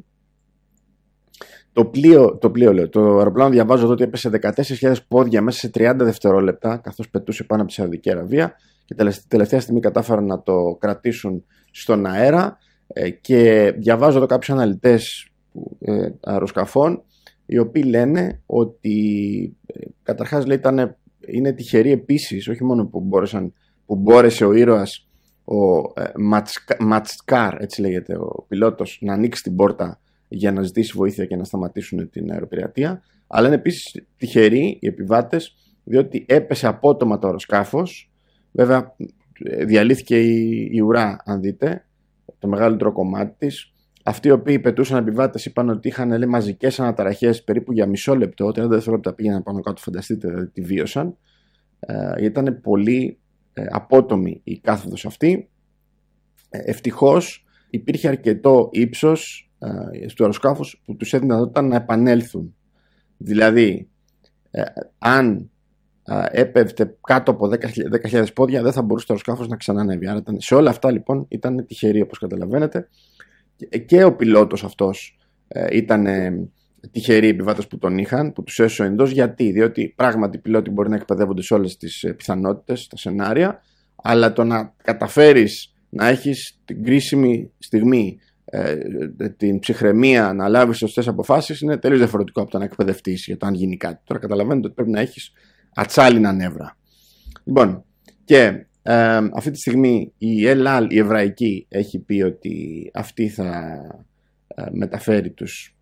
Το αεροπλάνο, διαβάζω εδώ ότι έπεσε 14.000 πόδια μέσα σε 30 δευτερόλεπτα, καθώς πετούσε πάνω από τη Σαουδική Αραβία, και τελευταία στιγμή κατάφεραν να το κρατήσουν στον αέρα. Και διαβάζω εδώ κάποιους αναλυτές αεροσκαφών, οι οποίοι λένε ότι καταρχάς λέει, είναι τυχεροί επίσης, όχι μόνο που μπόρεσε ο ήρωας, ο Ματσκάρ, έτσι λέγεται ο πιλότος, να ανοίξει την πόρτα για να ζητήσει βοήθεια και να σταματήσουν την αεροπειρατεία, αλλά είναι επίσης τυχεροί οι επιβάτες, διότι έπεσε απότομα το αεροσκάφος. Βέβαια διαλύθηκε η ουρά, αν δείτε, το μεγαλύτερο κομμάτι της. Αυτοί οι οποίοι πετούσαν επιβάτες είπαν ότι είχαν μαζικές αναταραχές περίπου για μισό λεπτό, 30 δευτερόλεπτα πήγαιναν πάνω κάτω, φανταστείτε, δηλαδή τη βίωσαν. Ήταν πολύ απότομη η κάθοδος αυτή. Ευτυχώς υπήρχε αρκετό ύψος στο αεροσκάφος που τους έδινε δυνατότητα να επανέλθουν. Δηλαδή, αν έπεφτε κάτω από 10.000 πόδια, δεν θα μπορούσε το αεροσκάφος να ξανανεύει. Άρα σε όλα αυτά λοιπόν ήταν τυχεροί, όπως καταλαβαίνετε. Και ο πιλότος αυτός ήταν τυχεροί επιβάτες που τον είχαν, που τους έσωσε ο Ινδός. Γιατί? Διότι πράγματι οι πιλότοι μπορεί να εκπαιδεύονται σε όλες τις πιθανότητες, τα σενάρια, αλλά το να καταφέρεις να έχεις την κρίσιμη στιγμή, την ψυχραιμία, να λάβεις σωστές αποφάσεις, είναι τελείως διαφορετικό από το να εκπαιδευτείς για το αν γίνει κάτι. Τώρα καταλαβαίνετε ότι πρέπει να έχεις ατσάλινα νεύρα. Λοιπόν, και αυτή τη στιγμή η ΕΛΑΛ, η εβραϊκή, έχει πει ότι αυτή θα μεταφέρει τους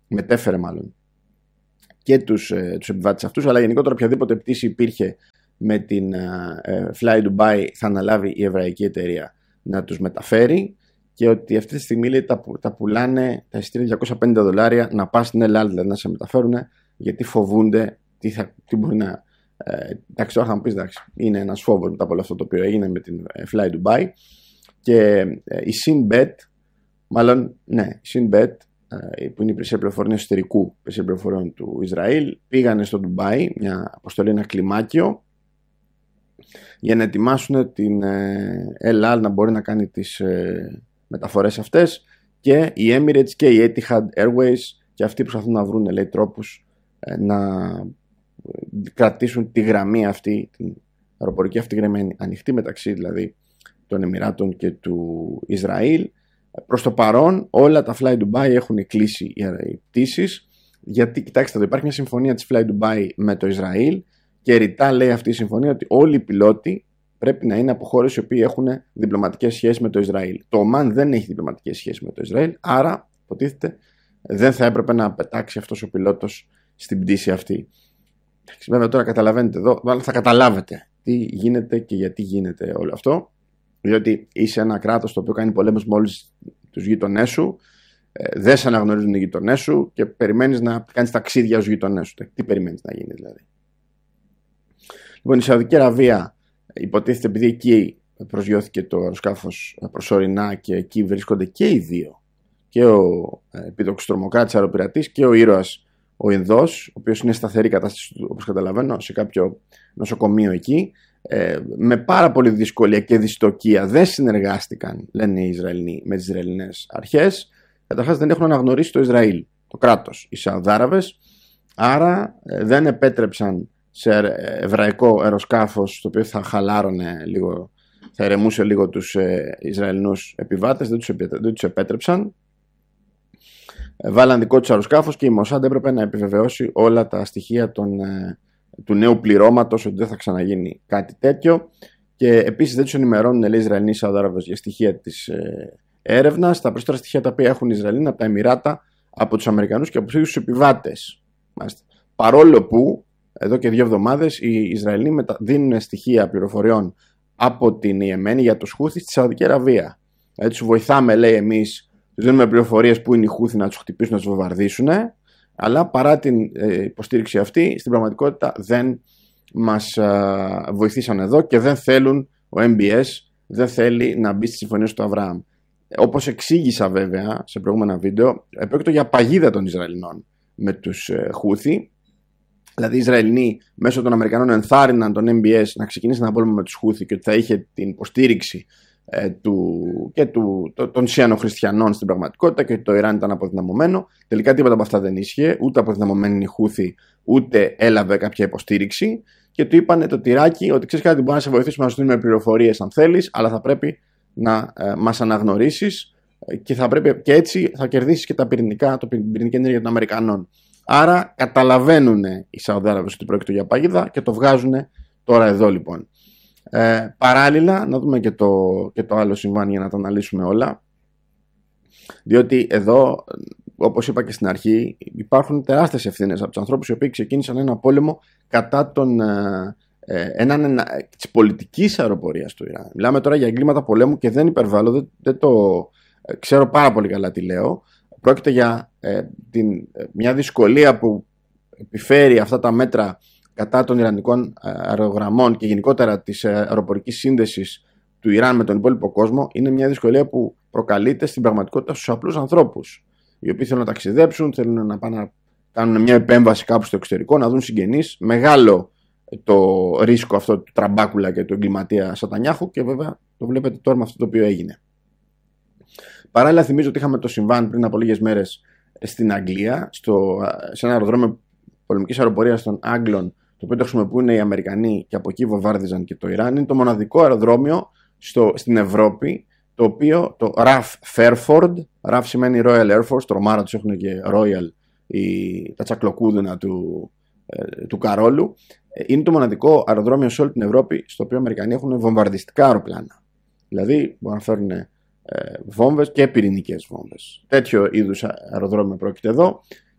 μετέφερε μάλλον και τους επιβάτες αυτούς, αλλά γενικότερα οποιαδήποτε πτήση υπήρχε με την Fly Dubai θα αναλάβει η εβραϊκή εταιρεία να τους μεταφέρει, και ότι αυτή τη στιγμή λέει, τα πουλάνε τα εισιτήρια $250 να πας στην Ελλάδα, δηλαδή να σε μεταφέρουν, γιατί φοβούνται τι μπορεί να. Εντάξει, τώρα θα μου πεις, εντάξει, είναι ένας φόβος μετά από όλο αυτό το οποίο έγινε με την Fly Dubai. Και η Sinbet, μάλλον ναι, η Sinbet, που είναι η υπηρεσία πληροφοριών εσωτερικού υπηρεσία πληροφοριών του Ισραήλ, πήγανε στο Ντουμπάι, μια αποστολή, ένα κλιμάκιο, για να ετοιμάσουν την El Al να μπορεί να κάνει τις μεταφορές αυτές, και η Emirates και η Etihad Airways, και αυτοί προσπαθούν να βρουν, λέει, τρόπους να κρατήσουν τη γραμμή αυτή, την αεροπορική αυτή γραμμή ανοιχτή μεταξύ δηλαδή των Εμιράτων και του Ισραήλ. Προς το παρόν όλα τα Fly Dubai έχουν κλείσει οι πτήσεις, γιατί κοιτάξτε εδώ, υπάρχει μια συμφωνία της Fly Dubai με το Ισραήλ, και ρητά λέει αυτή η συμφωνία ότι όλοι οι πιλότοι πρέπει να είναι από χώρες οι οποίοι έχουν διπλωματικές σχέσεις με το Ισραήλ. Το Ομάν δεν έχει διπλωματικές σχέσεις με το Ισραήλ, άρα υποτίθεται δεν θα έπρεπε να πετάξει αυτός ο πιλότος στην πτήση αυτή. Βέβαια τώρα καταλαβαίνετε εδώ, αλλά θα καταλάβετε τι γίνεται και γιατί γίνεται όλο αυτό. Διότι είσαι ένα κράτος το οποίο κάνει πολέμους με όλους τους γείτονές σου, δεν σε αναγνωρίζουν οι γείτονές σου και περιμένεις να κάνεις ταξίδια στους γείτονές σου. Τι περιμένεις να γίνει δηλαδή? Λοιπόν, η Σαουδική Αραβία υποτίθεται, επειδή εκεί προσγειώθηκε το αεροσκάφος προσωρινά και εκεί βρίσκονται και οι δύο, και ο επίδοξος τρομοκράτης αεροπειρατής και ο ήρωας ο Ινδός, ο οποίος είναι σταθερή κατάσταση, όπως καταλαβαίνω, σε κάποιο νοσοκομείο εκεί, με πάρα πολύ δυσκολία και δυστοκία δεν συνεργάστηκαν, λένε οι Ισραηλοί, με τις Ισραηλινές αρχές. Καταρχάς δεν έχουν αναγνωρίσει το Ισραήλ, το κράτος, οι Σαουδάραβες, άρα δεν επέτρεψαν σε εβραϊκό αεροσκάφος, το οποίο θα χαλάρωνε λίγο, θα ηρεμούσε λίγο τους Ισραηλινούς επιβάτες, δεν τους επέτρεψαν. Βάλαν δικό τους αεροσκάφος και η Μοσάντ έπρεπε να επιβεβαιώσει όλα τα στοιχεία του νέου πληρώματος, ότι δεν θα ξαναγίνει κάτι τέτοιο, και επίσης δεν τους ενημερώνουν, λέει, οι Ισραηλοί Σαουδάραβες για στοιχεία της έρευνας. Τα περισσότερα στοιχεία τα οποία έχουν οι Ισραηλοί από τα Εμιράτα, από τους Αμερικανούς και από τους ίδιους τους επιβάτες. Παρόλο που εδώ και 2 εβδομάδες οι Ισραηλοί δίνουν στοιχεία πληροφοριών από την Ιεμένη για τους Χούθι στη Σαουδική Αραβία. Δηλαδή τους βοηθάμε, λέει, εμείς, τους δίνουμε πληροφορίες που είναι οι Χούθι να τους χτυπήσουν, να τους βομβαρδίσουν, αλλά παρά την υποστήριξη αυτή, στην πραγματικότητα δεν μας βοηθήσαν εδώ και δεν θέλουν, ο MBS δεν θέλει να μπει στη συμφωνία του Αβραάμ. Όπως εξήγησα βέβαια σε προηγούμενα βίντεο, πρόκειται για παγίδα των Ισραηλινών με τους Χούθι. Δηλαδή οι Ισραηλινοί μέσω των Αμερικανών ενθάρρυναν τον MBS να ξεκινήσει ένα πόλεμο με τους Χούθι και ότι θα είχε την υποστήριξη των Σιανοχριστιανών στην πραγματικότητα και ότι το Ιράν ήταν αποδυναμωμένο. Τελικά τίποτα από αυτά δεν ίσχυε, ούτε αποδυναμωμένοι είναι οι Χούθι, ούτε έλαβε κάποια υποστήριξη. Και του είπανε το τυράκι ότι ξέρεις κάτι, μπορεί να σε βοηθήσουμε να σου δίνουμε πληροφορίες αν θέλεις, αλλά θα πρέπει να μας αναγνωρίσεις και έτσι θα κερδίσεις και την πυρηνική ενέργεια των Αμερικανών. Άρα καταλαβαίνουν οι Σαουδάραβες ότι πρόκειται για παγίδα και το βγάζουν τώρα εδώ λοιπόν. Παράλληλα να δούμε και το άλλο συμβάν για να τα αναλύσουμε όλα, διότι εδώ, όπως είπα και στην αρχή, υπάρχουν τεράστιες ευθύνες από τους ανθρώπους οι οποίοι ξεκίνησαν ένα πόλεμο κατά της πολιτικής αεροπορίας του Ιράν. Μιλάμε τώρα για εγκλήματα πολέμου και δεν υπερβάλλω, δεν το ξέρω πάρα πολύ καλά τι λέω. Πρόκειται για μια δυσκολία που επιφέρει αυτά τα μέτρα κατά των Ιρανικών αερογραμμών και γενικότερα της αεροπορικής σύνδεσης του Ιράν με τον υπόλοιπο κόσμο. Είναι μια δυσκολία που προκαλείται στην πραγματικότητα στους απλούς ανθρώπους, οι οποίοι θέλουν να ταξιδέψουν, θέλουν να πάνε να κάνουν μια επέμβαση κάπου στο εξωτερικό, να δουν συγγενείς. Μεγάλο το ρίσκο αυτό του τραμπάκουλα και του εγκληματία Σατανιάχου, και βέβαια το βλέπετε τώρα με αυτό το οποίο έγινε. Παράλληλα, θυμίζω ότι είχαμε το συμβάν πριν από λίγες μέρες στην Αγγλία, σε ένα αεροδρόμιο πολεμικής αεροπορίας των Άγγλων, το οποίο το χρησιμοποιούν οι Αμερικανοί και από εκεί βομβάρδιζαν και το Ιράν. Είναι το μοναδικό αεροδρόμιο στην Ευρώπη, το οποίο το RAF Fairford, RAF σημαίνει Royal Air Force, τρομάρα τους έχουν και Royal, τα τσακλοκούδουνα του Καρόλου. Είναι το μοναδικό αεροδρόμιο σε όλη την Ευρώπη στο οποίο οι Αμερικανοί έχουν βομβαρδιστικά αεροπλάνα. Δηλαδή μπορούν να φέρουν βόμβες και πυρηνικές βόμβες. Τέτοιο είδους αεροδρόμιο πρόκειται εδώ.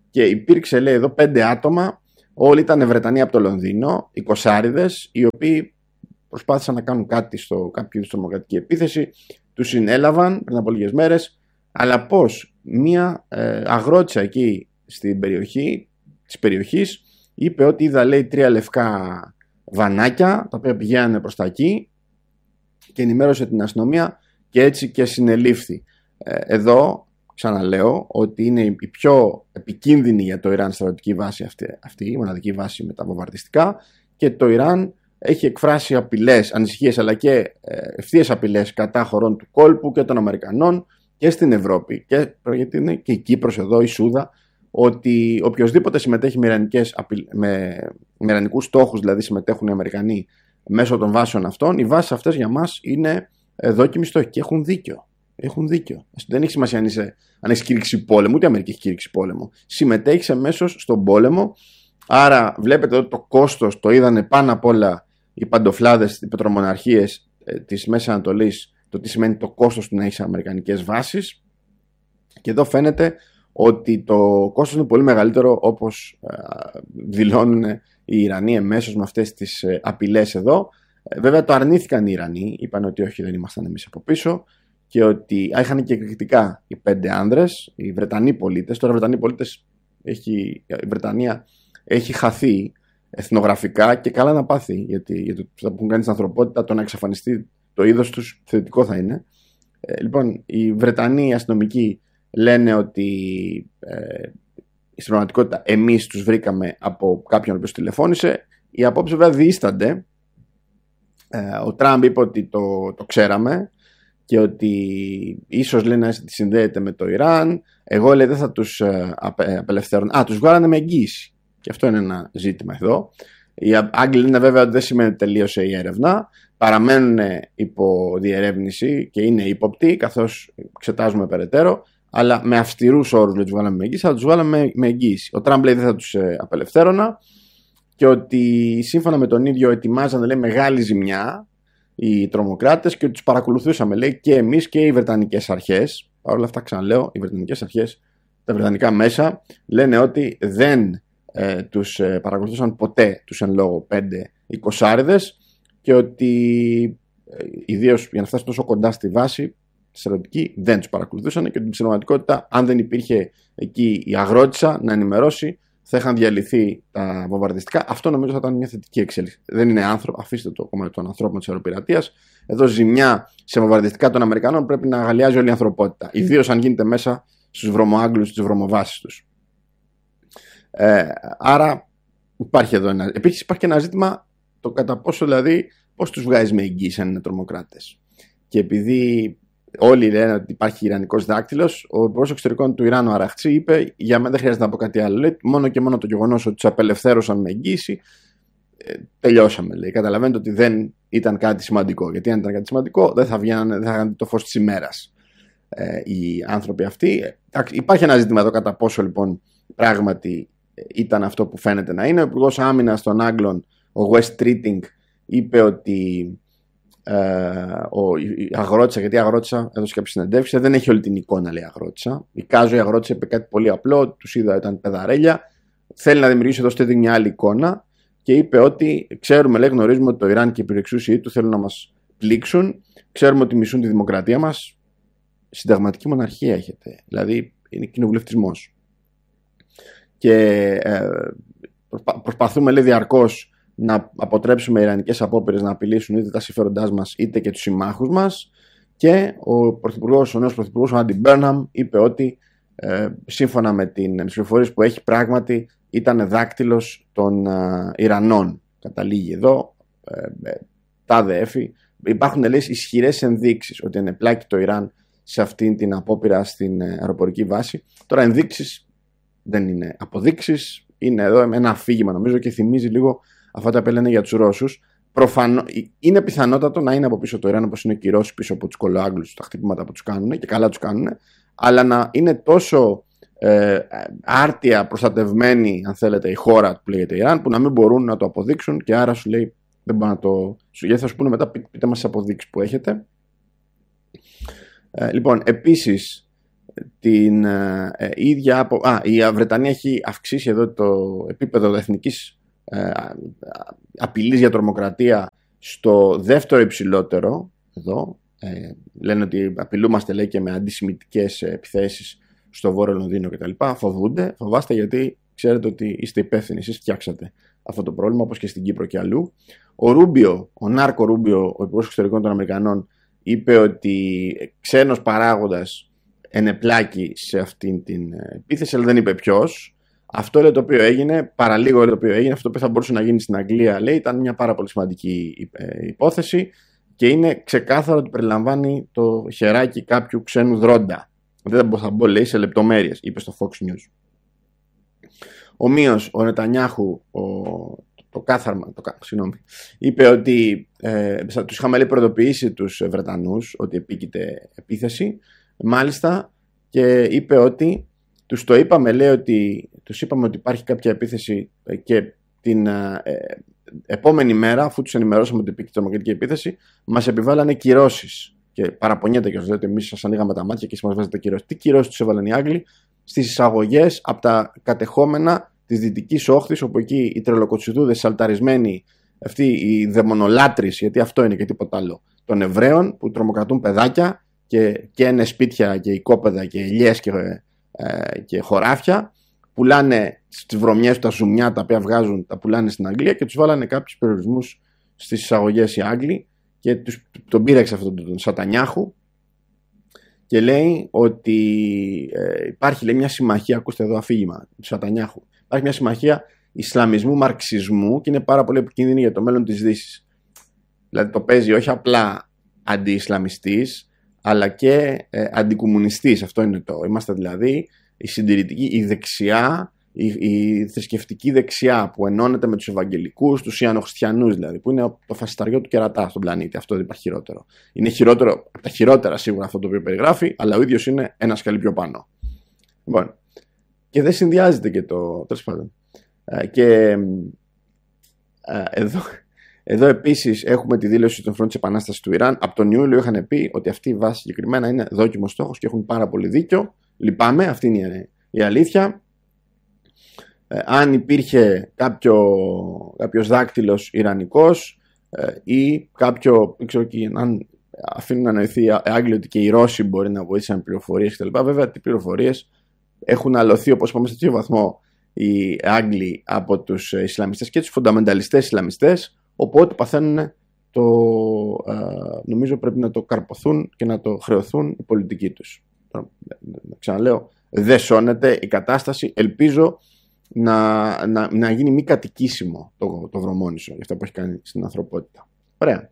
και υπήρξε, λέει εδώ, 5 άτομα, όλοι ήταν Βρετανοί από το Λονδίνο, 20άριδες, οι οποίοι προσπάθησαν να κάνουν κάτι στο κάποιο τρομοκρατική επίθεση, τους συνέλαβαν πριν από λίγες μέρες, αλλά πώς μία αγρότησα εκεί στην περιοχή της περιοχής είπε ότι είδα, λέει, 3 λευκά βανάκια τα οποία πηγαίνανε προς τα εκεί και ενημέρωσε την αστυνομία και έτσι και συνελήφθη. Εδώ ξαναλέω ότι είναι η πιο επικίνδυνη για το Ιράν στρατιωτική βάση αυτή η μοναδική βάση με τα βομβαρδιστικά, και το Ιράν έχει εκφράσει απειλές, ανησυχίες αλλά και ευθείες απειλές κατά χωρών του κόλπου και των Αμερικανών και στην Ευρώπη, και γιατί είναι και η Κύπρος εδώ, η Σούδα, ότι οποιοσδήποτε συμμετέχει με ιρανικούς στόχους, δηλαδή συμμετέχουν οι Αμερικανοί μέσω των βάσεων αυτών, οι βάσεις αυτές για μας είναι δόκιμοι στόχοι και έχουν δίκιο. Έχουν δίκιο. Δεν έχει σημασία αν έχει κήρυξη πόλεμο, ούτε η Αμερική έχει κήρυξη πόλεμο. Συμμετέχει αμέσως στον πόλεμο. Άρα βλέπετε ότι το κόστος το είδανε πάνω απ' όλα οι παντοφλάδες, οι πετρομοναρχίες της Μέσης Ανατολής, το τι σημαίνει το κόστος του να έχει αμερικανικές βάσεις. Και εδώ φαίνεται ότι το κόστος είναι πολύ μεγαλύτερο, όπως δηλώνουν οι Ιρανοί εμέσως με αυτές τις απειλές εδώ. Βέβαια το αρνήθηκαν οι Ιρανοί, είπαν ότι όχι, δεν ήμασταν εμείς από πίσω, και ότι είχαν και εκρηκτικά οι 5 άνδρες, οι Βρετανοί πολίτες. Τώρα οι Βρετανοί πολίτες, η Βρετανία έχει χαθεί εθνογραφικά και καλά να πάθει, γιατί το που έχουν κάνει στην ανθρωπότητα, το να εξαφανιστεί το είδος τους θετικό θα είναι. Λοιπόν, οι Βρετανοί αστυνομικοί λένε ότι στην πραγματικότητα εμείς τους βρήκαμε από κάποιον ο οποίος τηλεφώνησε. Οι απόψεις βέβαια διήστανται. Ο Τραμπ είπε ότι το ξέραμε και ότι ίσως, λέει, να συνδέεται με το Ιράν. Εγώ, λέει, δεν θα τους απελευθέρουν. Τους βγάλανε με εγγύηση. Και αυτό είναι ένα ζήτημα εδώ. Οι Άγγλοι λένε βέβαια ότι δεν σημαίνει ότι τελείωσε η έρευνα. Παραμένουν υπό διερεύνηση και είναι ύποπτοι, καθώς εξετάζουμε περαιτέρω. Αλλά με αυστηρούς όρους, λέει, τους βγάλαμε με εγγύηση, θα τους βγάλαμε με εγγύηση. Ο Τραμπ, λέει, δεν θα τους απελευθέρωνα, και ότι σύμφωνα με τον ίδιο ετοιμάζανε, λέει, μεγάλη ζημιά οι τρομοκράτες και ότι τους παρακολουθούσαμε, λέει, και εμείς και οι βρετανικές αρχές. Παρ' όλα αυτά, ξαναλέω, οι βρετανικές αρχές, τα βρετανικά μέσα λένε ότι δεν τους παρακολουθούσαν ποτέ τους εν λόγω 5 20άριδες, και ότι ιδίως για να φτάσουν τόσο κοντά στη βάση τη στρατιωτική δεν τους παρακολουθούσαν, και ότι στην πραγματικότητα, αν δεν υπήρχε εκεί η αγρότησα να ενημερώσει, θα είχαν διαλυθεί τα βομβαρδιστικά. Αυτό νομίζω θα ήταν μια θετική εξέλιξη. Δεν είναι άνθρωπο, αφήστε το κομμάτι των ανθρώπων της αεροπειρατείας. Εδώ ζημιά σε βομβαρδιστικά των Αμερικανών πρέπει να αγαλιάζει όλη η ανθρωπότητα. Ιδίως αν γίνεται μέσα στους βρωμοάγγλους, στις βρωμοβάσεις τους. Άρα υπάρχει εδώ ένα. Επίσης υπάρχει και ένα ζήτημα το κατά πόσο, δηλαδή, πώς τους βγάζεις με εγγύηση αν είναι τρομοκράτες. Και επειδή όλοι λένε ότι υπάρχει ιρανικός δάκτυλος, ο υπουργός εξωτερικών του Ιράν, ο Αραχτσί, είπε: για μένα δεν χρειάζεται να πω κάτι άλλο. Λέει, μόνο και μόνο το γεγονός ότι τους απελευθέρωσαν με εγγύηση, τελειώσαμε. Λέει. Καταλαβαίνετε ότι δεν ήταν κάτι σημαντικό. Γιατί αν ήταν κάτι σημαντικό, δεν θα βγαίνανε το φως της ημέρας οι άνθρωποι αυτοί. Υπάρχει ένα ζήτημα εδώ κατά πόσο, λοιπόν, πράγματι ήταν αυτό που φαίνεται να είναι. Ο υπουργός άμυνας των Άγγλων, ο West Streeting, είπε ότι η αγρότησα, γιατί η αγρότησα έδωσε κάποιες συνεντεύξεις, δεν έχει όλη την εικόνα, λέει, αγρότησα. Η Κάζο, η αγρότησα, είπε κάτι πολύ απλό, τους είδα, ήταν παιδαρέλια. Θέλει να δημιουργήσει εδώ στη μια άλλη εικόνα και είπε ότι ξέρουμε, λέει, γνωρίζουμε ότι το Ιράν και οι υπερεξούσιοι του θέλουν να μας πλήξουν. Ξέρουμε ότι μισούν τη δημοκρατία μας. Συνταγματική μοναρχία έχετε. Δηλαδή είναι κοινοβουλευτισμός. Και προσπαθούμε, λέει, διαρκώς να αποτρέψουμε ιρανικές απόπειρες να απειλήσουν είτε τα συμφέροντά μας είτε και τους συμμάχους μας. Και ο νέος πρωθυπουργός, ο Άντι Μπέρναμ, είπε ότι σύμφωνα με τις πληροφορίες που έχει, πράγματι ήταν δάκτυλος των Ιρανών. Καταλήγει εδώ, τάδε έφη. Υπάρχουν, λέει, ισχυρές ενδείξεις ότι είναι πλάκη το Ιράν σε αυτήν την απόπειρα στην αεροπορική βάση. Τώρα ενδείξεις δεν είναι αποδείξεις, είναι εδώ ένα αφήγημα νομίζω και θυμίζει λίγο αυτά τα που λένε για τους Ρώσους. Είναι πιθανότατο να είναι από πίσω το Ιράν, όπως είναι και οι Ρώσοι πίσω από τους κολοάγγλους, τα χτυπήματα που τους κάνουν και καλά τους κάνουν, αλλά να είναι τόσο άρτια προστατευμένη, αν θέλετε, η χώρα που λέγεται Ιράν, που να μην μπορούν να το αποδείξουν και άρα σου λέει δεν μπορούν να το. Γιατί θα σου πούνε μετά, πείτε μας τις αποδείξεις που έχετε. Λοιπόν, επίσης την ίδια η Βρετανία έχει αυξήσει εδώ το επίπεδο εθνικής απειλής για τρομοκρατία στο δεύτερο υψηλότερο εδώ. Λένε ότι απειλούμαστε, λέει, και με αντισημιτικές επιθέσεις στο Βόρειο Λονδίνο κτλ. Φοβάστε, γιατί ξέρετε ότι είστε υπεύθυνοι, εσείς φτιάξατε αυτό το πρόβλημα, όπως και στην Κύπρο και αλλού. Ο Νάρκο Ρούμπιο, ο Υπουργός Εξωτερικών των Αμερικανών, είπε ότι ξένος παράγοντας ενεπλάκη σε αυτήν την επίθεση, αλλά δεν είπε ποιος. Αυτό, λέει, το οποίο έγινε, παραλίγο το οποίο έγινε, αυτό που θα μπορούσε να γίνει στην Αγγλία, λέει, ήταν μια πάρα πολύ σημαντική υπόθεση και είναι ξεκάθαρο ότι περιλαμβάνει το χεράκι κάποιου ξένου δρόντα. Δεν θα μπω, λέει, σε λεπτομέρειες, είπε στο Fox News. Ομοίως, ο Νετανιάχου, είπε ότι τους είχαμε, λέει, προειδοποιήσει τους Βρετανούς ότι επίκειται επίθεση, μάλιστα, και είπε ότι τους το είπαμε, λέει, ότι τους είπαμε ότι υπάρχει κάποια επίθεση και την επόμενη μέρα, αφού τους ενημερώσαμε ότι επίκειται τρομοκρατική επίθεση, μας επιβάλλανε κυρώσεις. Και παραπονιέται και σας λέει ότι εμείς σας ανοίγαμε τα μάτια και εσείς μας βάζετε κυρώσεις. Τι κυρώσεις τους έβαλαν οι Άγγλοι? Στις εισαγωγές από τα κατεχόμενα της Δυτικής Όχθης, όπου εκεί οι τρελοκοτσιδούδες σαλταρισμένοι, αυτοί οι δαιμονολάτρεις, γιατί αυτό είναι και τίποτα άλλο, των Εβραίων που τρομοκρατούν παιδάκια και καίνε σπίτια και οικόπεδα και ελιές και χωράφια, πουλάνε στις βρωμιές του τα ζουμιά τα οποία βγάζουν, τα πουλάνε στην Αγγλία, και τους βάλανε κάποιους περιορισμούς στις εισαγωγές οι Άγγλοι και τον πήρεξε αυτόν τον Σατανιάχου και λέει ότι υπάρχει, λέει, μια συμμαχία, ακούστε εδώ αφήγημα του Σατανιάχου, υπάρχει μια συμμαχία Ισλαμισμού, Μαρξισμού και είναι πάρα πολύ επικίνδυνη για το μέλλον της Δύσης. Δηλαδή το παίζει όχι απλά αντι-Ισλαμιστής, αλλά και αντικομμουνιστής. Αυτό είναι το. Είμαστε δηλαδή η συντηρητική, η δεξιά, η θρησκευτική δεξιά που ενώνεται με τους Ευαγγελικούς, τους Ιανοχριστιανούς δηλαδή, που είναι το φασισταριό του κερατά στον πλανήτη. Αυτό δεν υπάρχει χειρότερο. Είναι χειρότερο από τα χειρότερα σίγουρα αυτό το οποίο περιγράφει, αλλά ο ίδιος είναι ένα σκαλί πιο πάνω. Λοιπόν, και δεν συνδυάζεται και το. Τέλος πάντων. Και εδώ επίσης έχουμε τη δήλωση των Φρόντ της Επανάστασης του Ιράν. Από τον Ιούλιο είχαν πει ότι αυτή η βάση συγκεκριμένα είναι δόκιμος στόχος και έχουν πάρα πολύ δίκιο. Λυπάμαι, αυτή είναι η αλήθεια. Αν υπήρχε κάποιος δάκτυλος ιρανικός ή κάποιο, δεν ξέρω, αν αφήνουν να νοηθεί οι Άγγλοι ότι και οι Ρώσοι μπορεί να βοήθησαν με πληροφορίες κτλ. Βέβαια, τι πληροφορίες έχουν αλωθεί, όπως είπαμε, σε τέτοιο βαθμό οι Άγγλοι από τους Ισλαμιστές και τους φονταμενταλιστές Ισλαμιστές, οπότε παθαίνουν νομίζω πρέπει να το καρποθούν και να το χρεωθούν οι πολιτικοί τους. Ξαναλέω, δεν σώνεται η κατάσταση. Ελπίζω να γίνει μη κατοικήσιμο το Βρωμόνησο για αυτά που έχει κάνει στην ανθρωπότητα. Ωραία.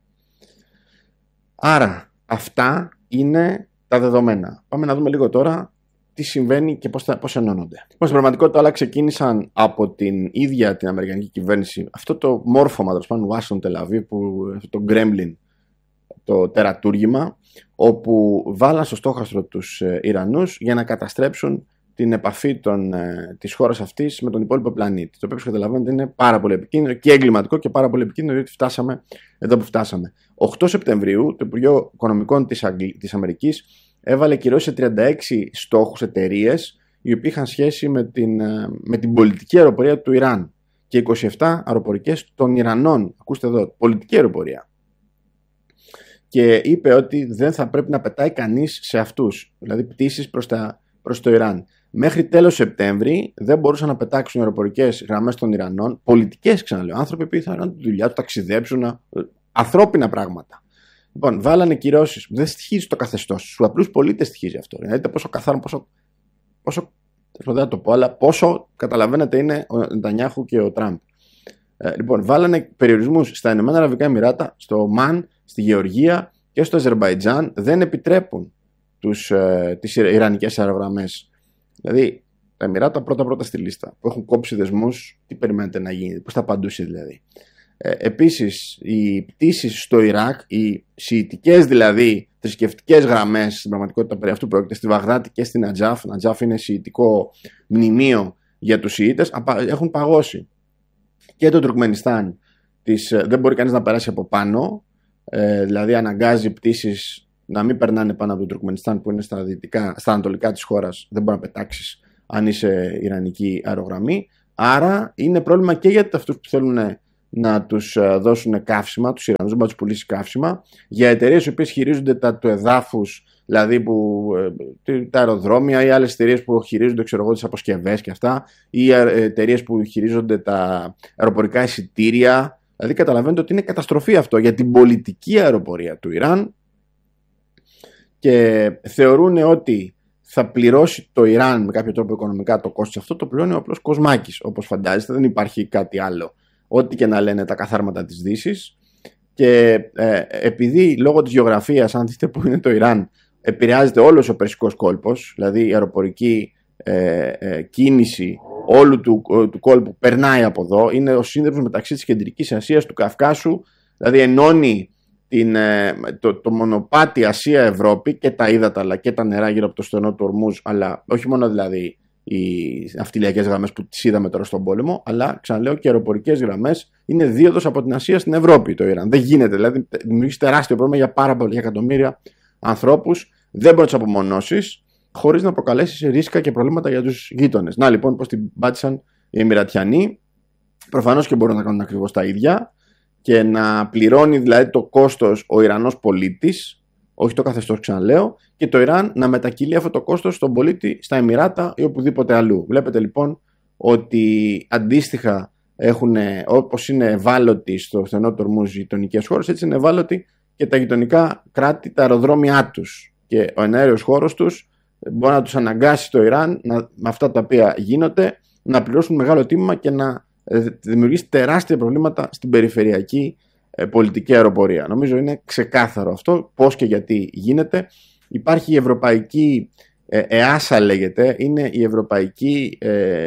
Άρα αυτά είναι τα δεδομένα. Πάμε να δούμε λίγο τώρα τι συμβαίνει και πώς ενώνονται. Στην πραγματικότητα όλα ξεκίνησαν από την ίδια την Αμερικανική κυβέρνηση. Αυτό το μόρφωμα, τέλος πάντων, Ουάσιγκτον Τελαβίβ, το Γκρέμλιν, το τερατούργημα, όπου βάλαν στο στόχαστρο τους Ιρανούς για να καταστρέψουν την επαφή της χώρας αυτής με τον υπόλοιπο πλανήτη. Το οποίο, όπως καταλαβαίνετε, είναι πάρα πολύ επικίνδυνο και εγκληματικό και πάρα πολύ επικίνδυνο, διότι φτάσαμε εδώ που φτάσαμε. 8 Σεπτεμβρίου, το Υπουργείο Οικονομικών της Αμερικής έβαλε κυρώσεις σε 36 στόχους, εταιρείες, οι οποίοι είχαν σχέση με την πολιτική αεροπορία του Ιράν και 27 αεροπορικές των Ιρανών. Ακούστε εδώ, πολιτική αεροπορία. Και είπε ότι δεν θα πρέπει να πετάει κανείς σε αυτούς, δηλαδή πτήσεις προς το Ιράν. Μέχρι τέλος Σεπτέμβρη δεν μπορούσαν να πετάξουν αεροπορικές γραμμές των Ιρανών, πολιτικές, ξαναλέω, άνθρωποι που ήθελαν τη δουλειά του, ταξιδέψουν, ανθρώπινα πράγματα. Λοιπόν, βάλανε κυρώσεις. Δεν στοιχίζει το καθεστώς. Στους απλούς πολίτες στοιχίζει αυτό. Δηλαδή, πόσο καθαρό, πόσο δεν θα το πω, αλλά πόσο καταλαβαίνετε είναι ο Νετανιάχου και ο Τραμπ. Λοιπόν, βάλανε περιορισμούς στα Ηνωμένα Αραβικά Εμιράτα, στο Ομάν, στη Γεωργία και στο Αζερμπαϊτζάν. Δεν επιτρέπουν τις ιρανικές αερογραμμές. Δηλαδή, τα Εμιράτα πρώτα στη λίστα, που έχουν κόψει δεσμούς, τι περιμένετε να γίνει, πώς θα απαντούσε δηλαδή. Επίσης, οι πτήσεις στο Ιράκ, οι σιητικές δηλαδή θρησκευτικές γραμμές, στην πραγματικότητα περί αυτού πρόκειται, στη Βαγδάτη και στην Νατζάφ. Νατζάφ είναι σιητικό μνημείο για τους Σιήτες, έχουν παγώσει. Και το Τουρκμενιστάν δεν μπορεί κανείς να περάσει από πάνω, δηλαδή αναγκάζει πτήσεις να μην περνάνε πάνω από το Τουρκμενιστάν που είναι στα ανατολικά της χώρας. Δεν μπορεί να πετάξεις αν είσαι ιρανική αερογραμμή. Άρα είναι πρόβλημα και για αυτούς που θέλουν να τους δώσουν καύσιμα, τους Ιρανούς, δεν μπορεί να τους πουλήσει καύσιμα, για εταιρείες οι οποίες χειρίζονται του εδάφους, δηλαδή τα αεροδρόμια ή άλλες εταιρείες που χειρίζονται τις αποσκευές και αυτά, ή εταιρείες που χειρίζονται τα αεροπορικά εισιτήρια. Δηλαδή καταλαβαίνετε ότι είναι καταστροφή αυτό για την πολιτική αεροπορία του Ιράν και θεωρούν ότι θα πληρώσει το Ιράν με κάποιο τρόπο οικονομικά το κόστος αυτό, το πληρώνει ο απλός Κοσμάκης, όπως φαντάζεστε, δεν υπάρχει κάτι άλλο. Ό,τι και να λένε τα καθάρματα της Δύσης. Και επειδή λόγω της γεωγραφίας, αν δείτε που είναι το Ιράν, επηρεάζεται όλος ο Περσικός κόλπος, δηλαδή η αεροπορική κίνηση όλου του κόλπου περνάει από εδώ, είναι ο σύνδεσμος μεταξύ της Κεντρικής Ασίας, του Καυκάσου, δηλαδή ενώνει το μονοπάτι Ασία-Ευρώπη και τα ύδατα αλλά και τα νερά γύρω από το στενό του Ορμούζ, αλλά όχι μόνο δηλαδή οι ναυτιλιακές γραμμές που τις είδαμε τώρα στον πόλεμο, αλλά ξαναλέω και οι αεροπορικές γραμμές είναι δίωδος από την Ασία στην Ευρώπη το Ιράν. Δεν γίνεται, δηλαδή δημιουργεί τεράστιο πρόβλημα για πάρα πολλά εκατομμύρια ανθρώπους. Δεν μπορεί να τους απομονώσεις χωρίς να προκαλέσει ρίσκα και προβλήματα για τους γείτονες. Να λοιπόν πώς την πάτησαν οι Εμιρατιανοί. Προφανώς και μπορούν να κάνουν ακριβώς τα ίδια και να πληρώνει δηλαδή το κόστος ο Ιρανός πολίτης, όχι το καθεστώς ξαναλέω, και το Ιράν να μετακυλεί αυτό το κόστος στον πολίτη στα Εμιράτα ή οπουδήποτε αλλού. Βλέπετε λοιπόν ότι αντίστοιχα έχουν, όπως είναι ευάλωτοι στο στενό του Ορμούζ οι γειτονικές χώρες, έτσι είναι ευάλωτοι και τα γειτονικά κράτη, τα αεροδρόμια τους. Και ο εναέριος χώρος τους μπορεί να τους αναγκάσει το Ιράν με αυτά τα οποία γίνονται να πληρώσουν μεγάλο τίμημα και να δημιουργήσει τεράστια προβλήματα στην περιφερειακή πολιτική αεροπορία. Νομίζω είναι ξεκάθαρο αυτό πώς και γιατί γίνεται. Υπάρχει η Ευρωπαϊκή ΕΑΣΑ λέγεται, είναι η Ευρωπαϊκή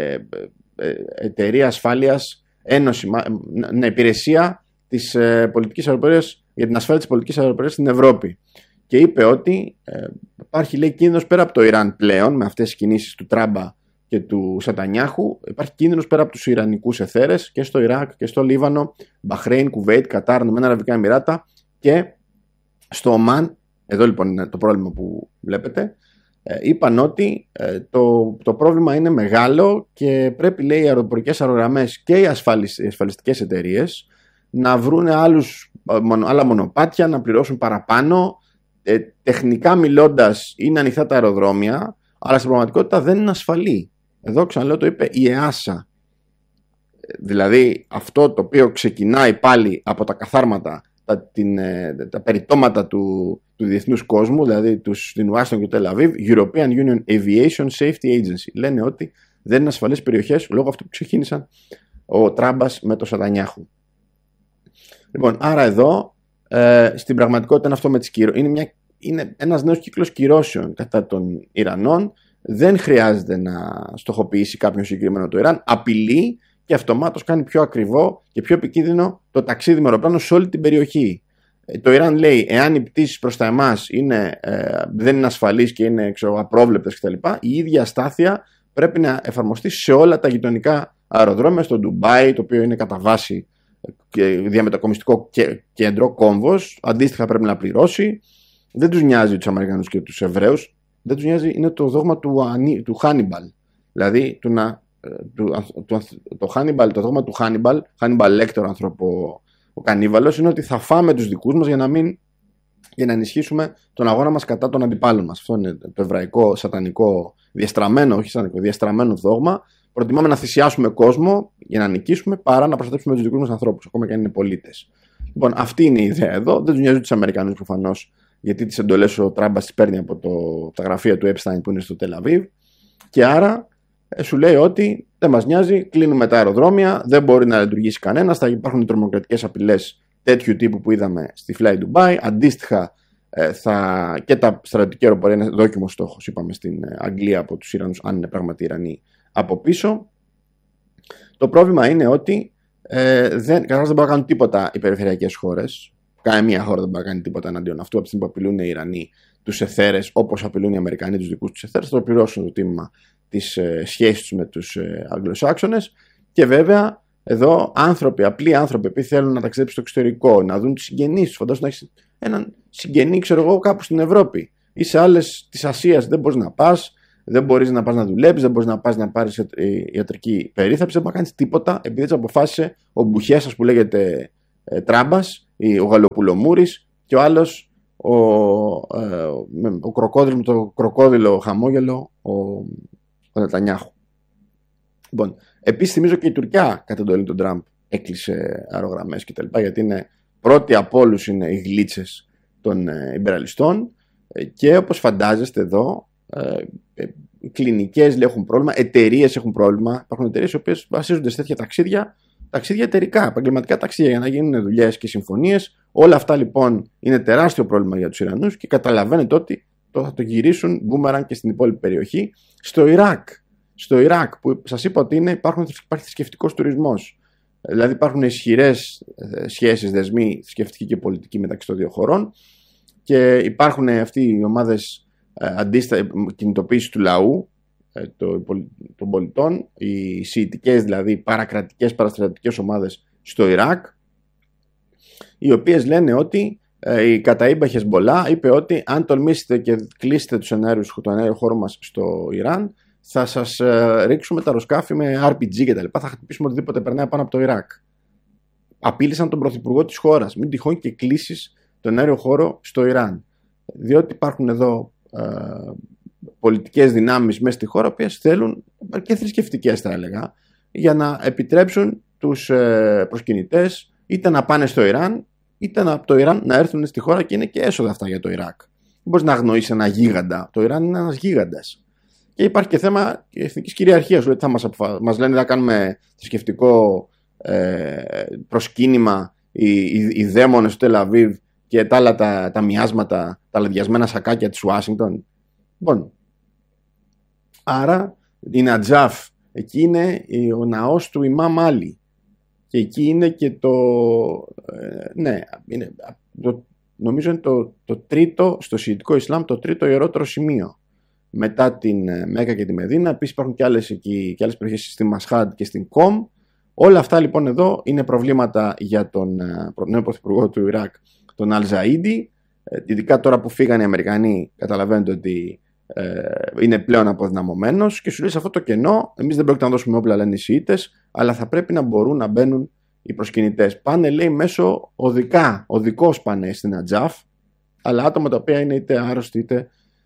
Εταιρεία Ασφάλειας Ένωση, υπηρεσία της πολιτικής αεροπορίας για την ασφάλεια της πολιτικής αεροπορίας στην Ευρώπη. Και είπε ότι υπάρχει λέει κίνδυνος πέρα από το Ιράν πλέον με αυτές τις κινήσεις του Τράμπα και του Σατανιάχου, υπάρχει κίνδυνος πέρα από τους Ιρανικούς εθέρες και στο Ιράκ και στο Λίβανο, Μπαχρέιν, Κουβέιτ, Κατάρ, Ηνωμένα Αραβικά Εμιράτα και στο Ομάν. Εδώ λοιπόν είναι το πρόβλημα που βλέπετε. Είπαν ότι το πρόβλημα είναι μεγάλο και πρέπει λέει οι αεροπορικές αερογραμμές και οι ασφαλιστικές εταιρείες να βρουν άλλα μονοπάτια, να πληρώσουν παραπάνω. Τεχνικά μιλώντας είναι ανοιχτά τα αεροδρόμια, αλλά στην πραγματικότητα δεν είναι ασφαλή. Εδώ ξαναλέω το είπε η ΕΑΣΑ. Δηλαδή αυτό το οποίο ξεκινάει πάλι από τα καθάρματα, τα περιτώματα του διεθνούς κόσμου, δηλαδή στην Ουάσιγκτον και το Τελ-Αβίβ, European Union Aviation Safety Agency. Λένε ότι δεν είναι ασφαλείς περιοχές λόγω αυτού που ξεκίνησαν ο Τράμπας με το Σατανιάχου. Λοιπόν, άρα εδώ στην πραγματικότητα είναι αυτό με τις κυρώσεις. Είναι ένας νέος κύκλος κυρώσεων κατά των Ιρανών. Δεν χρειάζεται να στοχοποιήσει κάποιον συγκεκριμένο το Ιράν. Απειλεί και αυτομάτως κάνει πιο ακριβό και πιο επικίνδυνο το ταξίδι με αεροπλάνο σε όλη την περιοχή. Το Ιράν λέει, εάν οι πτήσεις προς τα εμάς δεν είναι ασφαλείς και είναι απρόβλεπτες κτλ., η ίδια αστάθεια πρέπει να εφαρμοστεί σε όλα τα γειτονικά αεροδρόμια, στο Ντουμπάι, το οποίο είναι κατά βάση διαμετακομιστικό κέντρο, κόμβος, αντίστοιχα πρέπει να πληρώσει. Δεν τους νοιάζει τους Αμερικανούς και τους Εβραίους, δεν τους νοιάζει, είναι το δόγμα του Χάνιμπαλ. Δηλαδή το δόγμα του Χάνιμπαλ, Χάνιμπαλ Λέκτορ ο κανίβαλος, είναι ότι θα φάμε τους δικούς μας για να ενισχύσουμε τον αγώνα μας κατά των αντιπάλων μας. Αυτό είναι το εβραϊκό σατανικό διαστραμμένο δόγμα. Προτιμάμε να θυσιάσουμε κόσμο για να νικήσουμε παρά να προστατεύσουμε τους δικούς μας ανθρώπους, ακόμα και αν είναι πολίτες. Λοιπόν, αυτή είναι η ιδέα εδώ. Δεν τους νοιάζει τους Αμερικανούς προφανώς, γιατί τις εντολές ο Τράμπας τις παίρνει από τα γραφεία του Epstein που είναι στο Τελ-Αβίβ. Και άρα σου λέει ότι δεν μας νοιάζει, κλείνουμε τα αεροδρόμια, δεν μπορεί να λειτουργήσει κανένας, θα υπάρχουν τρομοκρατικές απειλές τέτοιου τύπου που είδαμε στη Fly Dubai. Αντίστοιχα, και τα στρατιωτική αεροπορία είναι δόκιμος στόχος, είπαμε στην Αγγλία από τους Ιρανούς, αν είναι πράγματι Ιρανοί από πίσω. Το πρόβλημα είναι ότι δεν μπορούν να κάνουν τίποτα οι περιφερειακές χώρες. Καμία χώρα δεν μπορεί να κάνει τίποτα εναντίον αυτού. Από τη στιγμή που απειλούν οι Ιρανοί τους εθέρες, όπως απειλούν οι Αμερικανοί τους δικούς τους εθέρες, θα το πληρώσουν το τίμημα της σχέσης τους με τους Αγγλοσάξονες. Και βέβαια εδώ άνθρωποι, απλοί άνθρωποι, επειδή θέλουν να ταξιδέψουν στο εξωτερικό, να δουν τους συγγενείς τους, φαντάζομαι να έχεις έναν συγγενή, ξέρω εγώ, κάπου στην Ευρώπη ή σε άλλες της Ασίας, δεν μπορείς να πας, δεν μπορείς να πας να δουλέψεις, δεν μπορείς να πας να πάρεις ιατρική περίθαλψη, δεν μπορείς να κάνεις τίποτα, επειδή έτσι αποφάσισε ο μπουχιάς σας που λέγεται Τράμπας, ο Γαλοπουλομούρης και ο άλλος ο κροκόδιλο με το κροκόδιλο χαμόγελο, ο Νετανιάχου. Λοιπόν, επίσης θυμίζω και η Τουρκιά κατά εντολή του Τραμπ έκλεισε αερογραμμές κτλ. Γιατί είναι πρώτοι από όλους είναι οι γλίτσες των ιμπεραλιστών και όπως φαντάζεστε εδώ οι κλινικές έχουν πρόβλημα, εταιρείες έχουν πρόβλημα. Υπάρχουν εταιρείες οι οποίες βασίζονται σε τέτοια ταξίδια εταιρικά, επαγγελματικά ταξίδια για να γίνουν δουλειές και συμφωνίες. Όλα αυτά λοιπόν είναι τεράστιο πρόβλημα για τους Ιρανούς και καταλαβαίνετε ότι θα το γυρίσουν μπούμεραν και στην υπόλοιπη περιοχή. Στο Ιράκ που σας είπα ότι υπάρχει θρησκευτικός τουρισμός. Δηλαδή υπάρχουν ισχυρές σχέσεις, δεσμοί θρησκευτικοί και πολιτικοί μεταξύ των δύο χωρών και υπάρχουν αυτοί οι ομάδες κινητοποίηση του λαού των πολιτών, οι σιητικές δηλαδή παρακρατικές, παραστρατικές ομάδες στο Ιράκ, οι οποίες λένε ότι η Καταΐμπα Χεσμπολά είπε ότι αν τολμήσετε και κλείσετε τον αέριο χώρο μας στο Ιράν, θα σας ρίξουμε τα αεροσκάφη με RPG και τα λοιπά, θα χτυπήσουμε οτιδήποτε περνάει πάνω από το Ιράκ. Απείλησαν τον πρωθυπουργό της χώρας, μην τυχόν και κλείσεις τον αέριο χώρο στο Ιράν. Διότι υπάρχουν εδώ πολιτικές δυνάμεις μέσα στη χώρα, οι οποίες θέλουν, και θρησκευτικές θα έλεγα, για να επιτρέψουν τους προσκυνητές είτε να πάνε στο Ιράν, είτε από το Ιράν να έρθουν στη χώρα και είναι και έσοδα αυτά για το Ιράκ. Δεν μπορείς να αγνοήσεις ένα γίγαντα. Το Ιράν είναι ένας γίγαντας. Και υπάρχει και θέμα εθνικής κυριαρχίας. Δηλαδή μας λένε να κάνουμε θρησκευτικό προσκύνημα οι δαίμονες του Τελαβίβ και τα άλλα τα μοιάσματα, τα λαδιασμένα σακάκια της Ουάσιγκτον. Λοιπόν, άρα η Νατζάφ, εκεί είναι ο ναός του Ιμάμ Άλι και εκεί είναι και νομίζω είναι το τρίτο στο σιητικό Ισλάμ, το τρίτο ιερότερο σημείο μετά την Μέκα και τη Μεδίνα. Επίσης υπάρχουν και άλλες περιοχές στη Μασχάντ και στην Κομ. Όλα αυτά λοιπόν εδώ είναι προβλήματα για τον νέο πρωθυπουργό του Ιράκ, τον Αλ-Ζαΐντι. Ειδικά τώρα που φύγανε οι Αμερικανοί, καταλαβαίνετε ότι είναι πλέον αποδυναμωμένος και σου λέει σε αυτό το κενό, εμείς δεν πρόκειται να δώσουμε όπλα, λένε οι Σιήτες, αλλά θα πρέπει να μπορούν να μπαίνουν οι προσκυνητές. Πάνε, λέει, μέσω οδικός πάνε στην Ατζάφ, αλλά άτομα τα οποία είναι είτε άρρωστοι είτε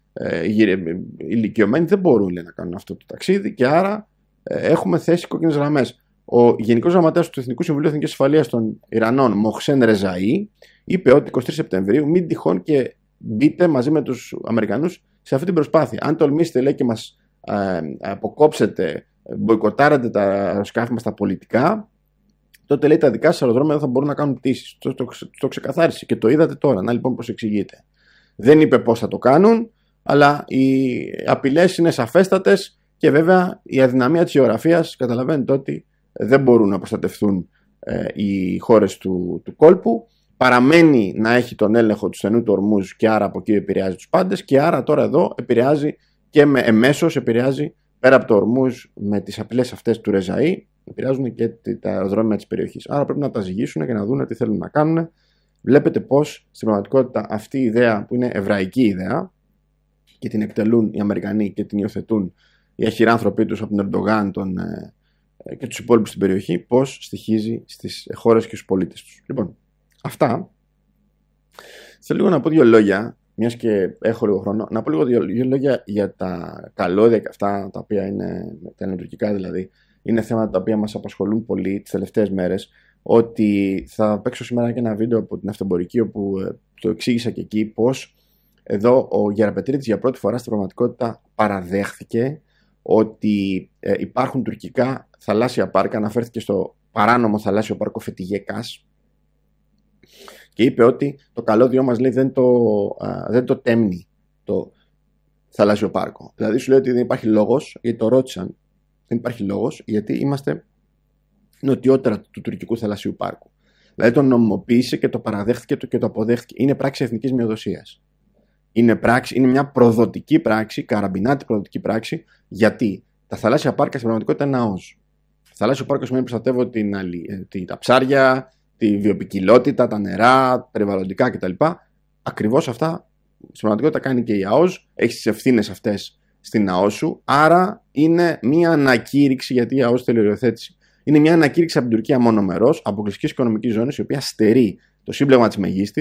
ηλικιωμένοι δεν μπορούν, λέει, να κάνουν αυτό το ταξίδι και άρα έχουμε θέσει κόκκινες γραμμές. Ο Γενικός Γραμματέας του Εθνικού Συμβουλίου Εθνικής Ασφαλείας των Ιρανών, Μοχσέν Ρεζαΐ, είπε ότι 23 Σεπτεμβρίου μην τυχόν και μπείτε μαζί με τους Αμερικανούς σε αυτή την προσπάθεια. Αν τολμήσετε, λέει, και μας αποκόψετε, μποϊκοτάρετε τα αεροσκάφη μας τα πολιτικά, τότε, λέει, τα δικά σας αεροδρόμια δεν θα μπορούν να κάνουν πτήσεις. Το ξεκαθάρισε και το είδατε τώρα. Να λοιπόν πώς εξηγείται. Δεν είπε πώς θα το κάνουν, αλλά οι απειλές είναι σαφέστατες και βέβαια η αδυναμία της γεωγραφίας, καταλαβαίνετε ότι δεν μπορούν να προστατευτούν οι χώρες του κόλπου. Παραμένει να έχει τον έλεγχο του στενού του Ορμούζ και άρα από εκεί επηρεάζει τους πάντες και άρα τώρα εδώ επηρεάζει και εμέσως επηρεάζει πέρα από το Ορμούζ με τις απειλές αυτές του Ρεζαΐ, επηρεάζουν και τα αεροδρόμια της περιοχής. Άρα πρέπει να τα ζυγίσουν και να δουν τι θέλουν να κάνουν. Βλέπετε πως στην πραγματικότητα αυτή η ιδέα που είναι εβραϊκή ιδέα και την εκτελούν οι Αμερικανοί και την υιοθετούν οι αχυράνθρωποι τους από τον Ερντογάν και τους υπόλοιπους στην περιοχή, πως στοιχίζει στις χώρες και στους πολίτες τους. Λοιπόν, αυτά. Θέλω λίγο να πω δύο λόγια, μιας και έχω λίγο χρόνο, να πω λίγο δύο λόγια για τα καλώδια και αυτά τα οποία είναι τα ελληνοτουρκικά δηλαδή. Είναι θέματα τα οποία μας απασχολούν πολύ τις τελευταίες μέρες. Ότι θα παίξω σήμερα και ένα βίντεο από την Αυτεμπορική όπου το εξήγησα και εκεί πως εδώ ο Γεραπετρίτης για πρώτη φορά στην πραγματικότητα παραδέχθηκε ότι υπάρχουν τουρκικά θαλάσσια πάρκα. Αναφέρθηκε στο παράνομο θαλάσσιο πάρκο Φετιγεκάς και είπε ότι το καλώδιό μας, λέει, δεν το τέμνει το θαλάσσιο πάρκο. Δηλαδή σου λέει ότι δεν υπάρχει λόγος, γιατί το ρώτησαν, δεν υπάρχει λόγος γιατί είμαστε νοτιότερα του τουρκικού θαλασσίου πάρκου. Δηλαδή το νομιμοποίησε και το παραδέχτηκε και το αποδέχτηκε. Είναι πράξη εθνικής μειοδοσίας. Είναι μια προδοτική πράξη, καραμπινάτη προδοτική πράξη, γιατί τα θαλάσσια πάρκα στην πραγματικότητα είναι ναός. Θαλάσσιο πάρκο σημαίνει προστατεύω τα ψάρια, τη βιοποικιλότητα, τα νερά, περιβαλλοντικά κτλ. Ακριβώς αυτά στην πραγματικότητα κάνει και η ΑΟΣ. Έχει τις ευθύνες αυτές στην ΑΟΣ σου. Άρα είναι μια ανακήρυξη, γιατί η ΑΟΣ θέλει οριοθέτηση. Είναι μια ανακήρυξη από την Τουρκία μονομερός, αποκλειστικής οικονομικής ζώνης, η οποία στερεί το σύμπλεγμα της μεγίστης.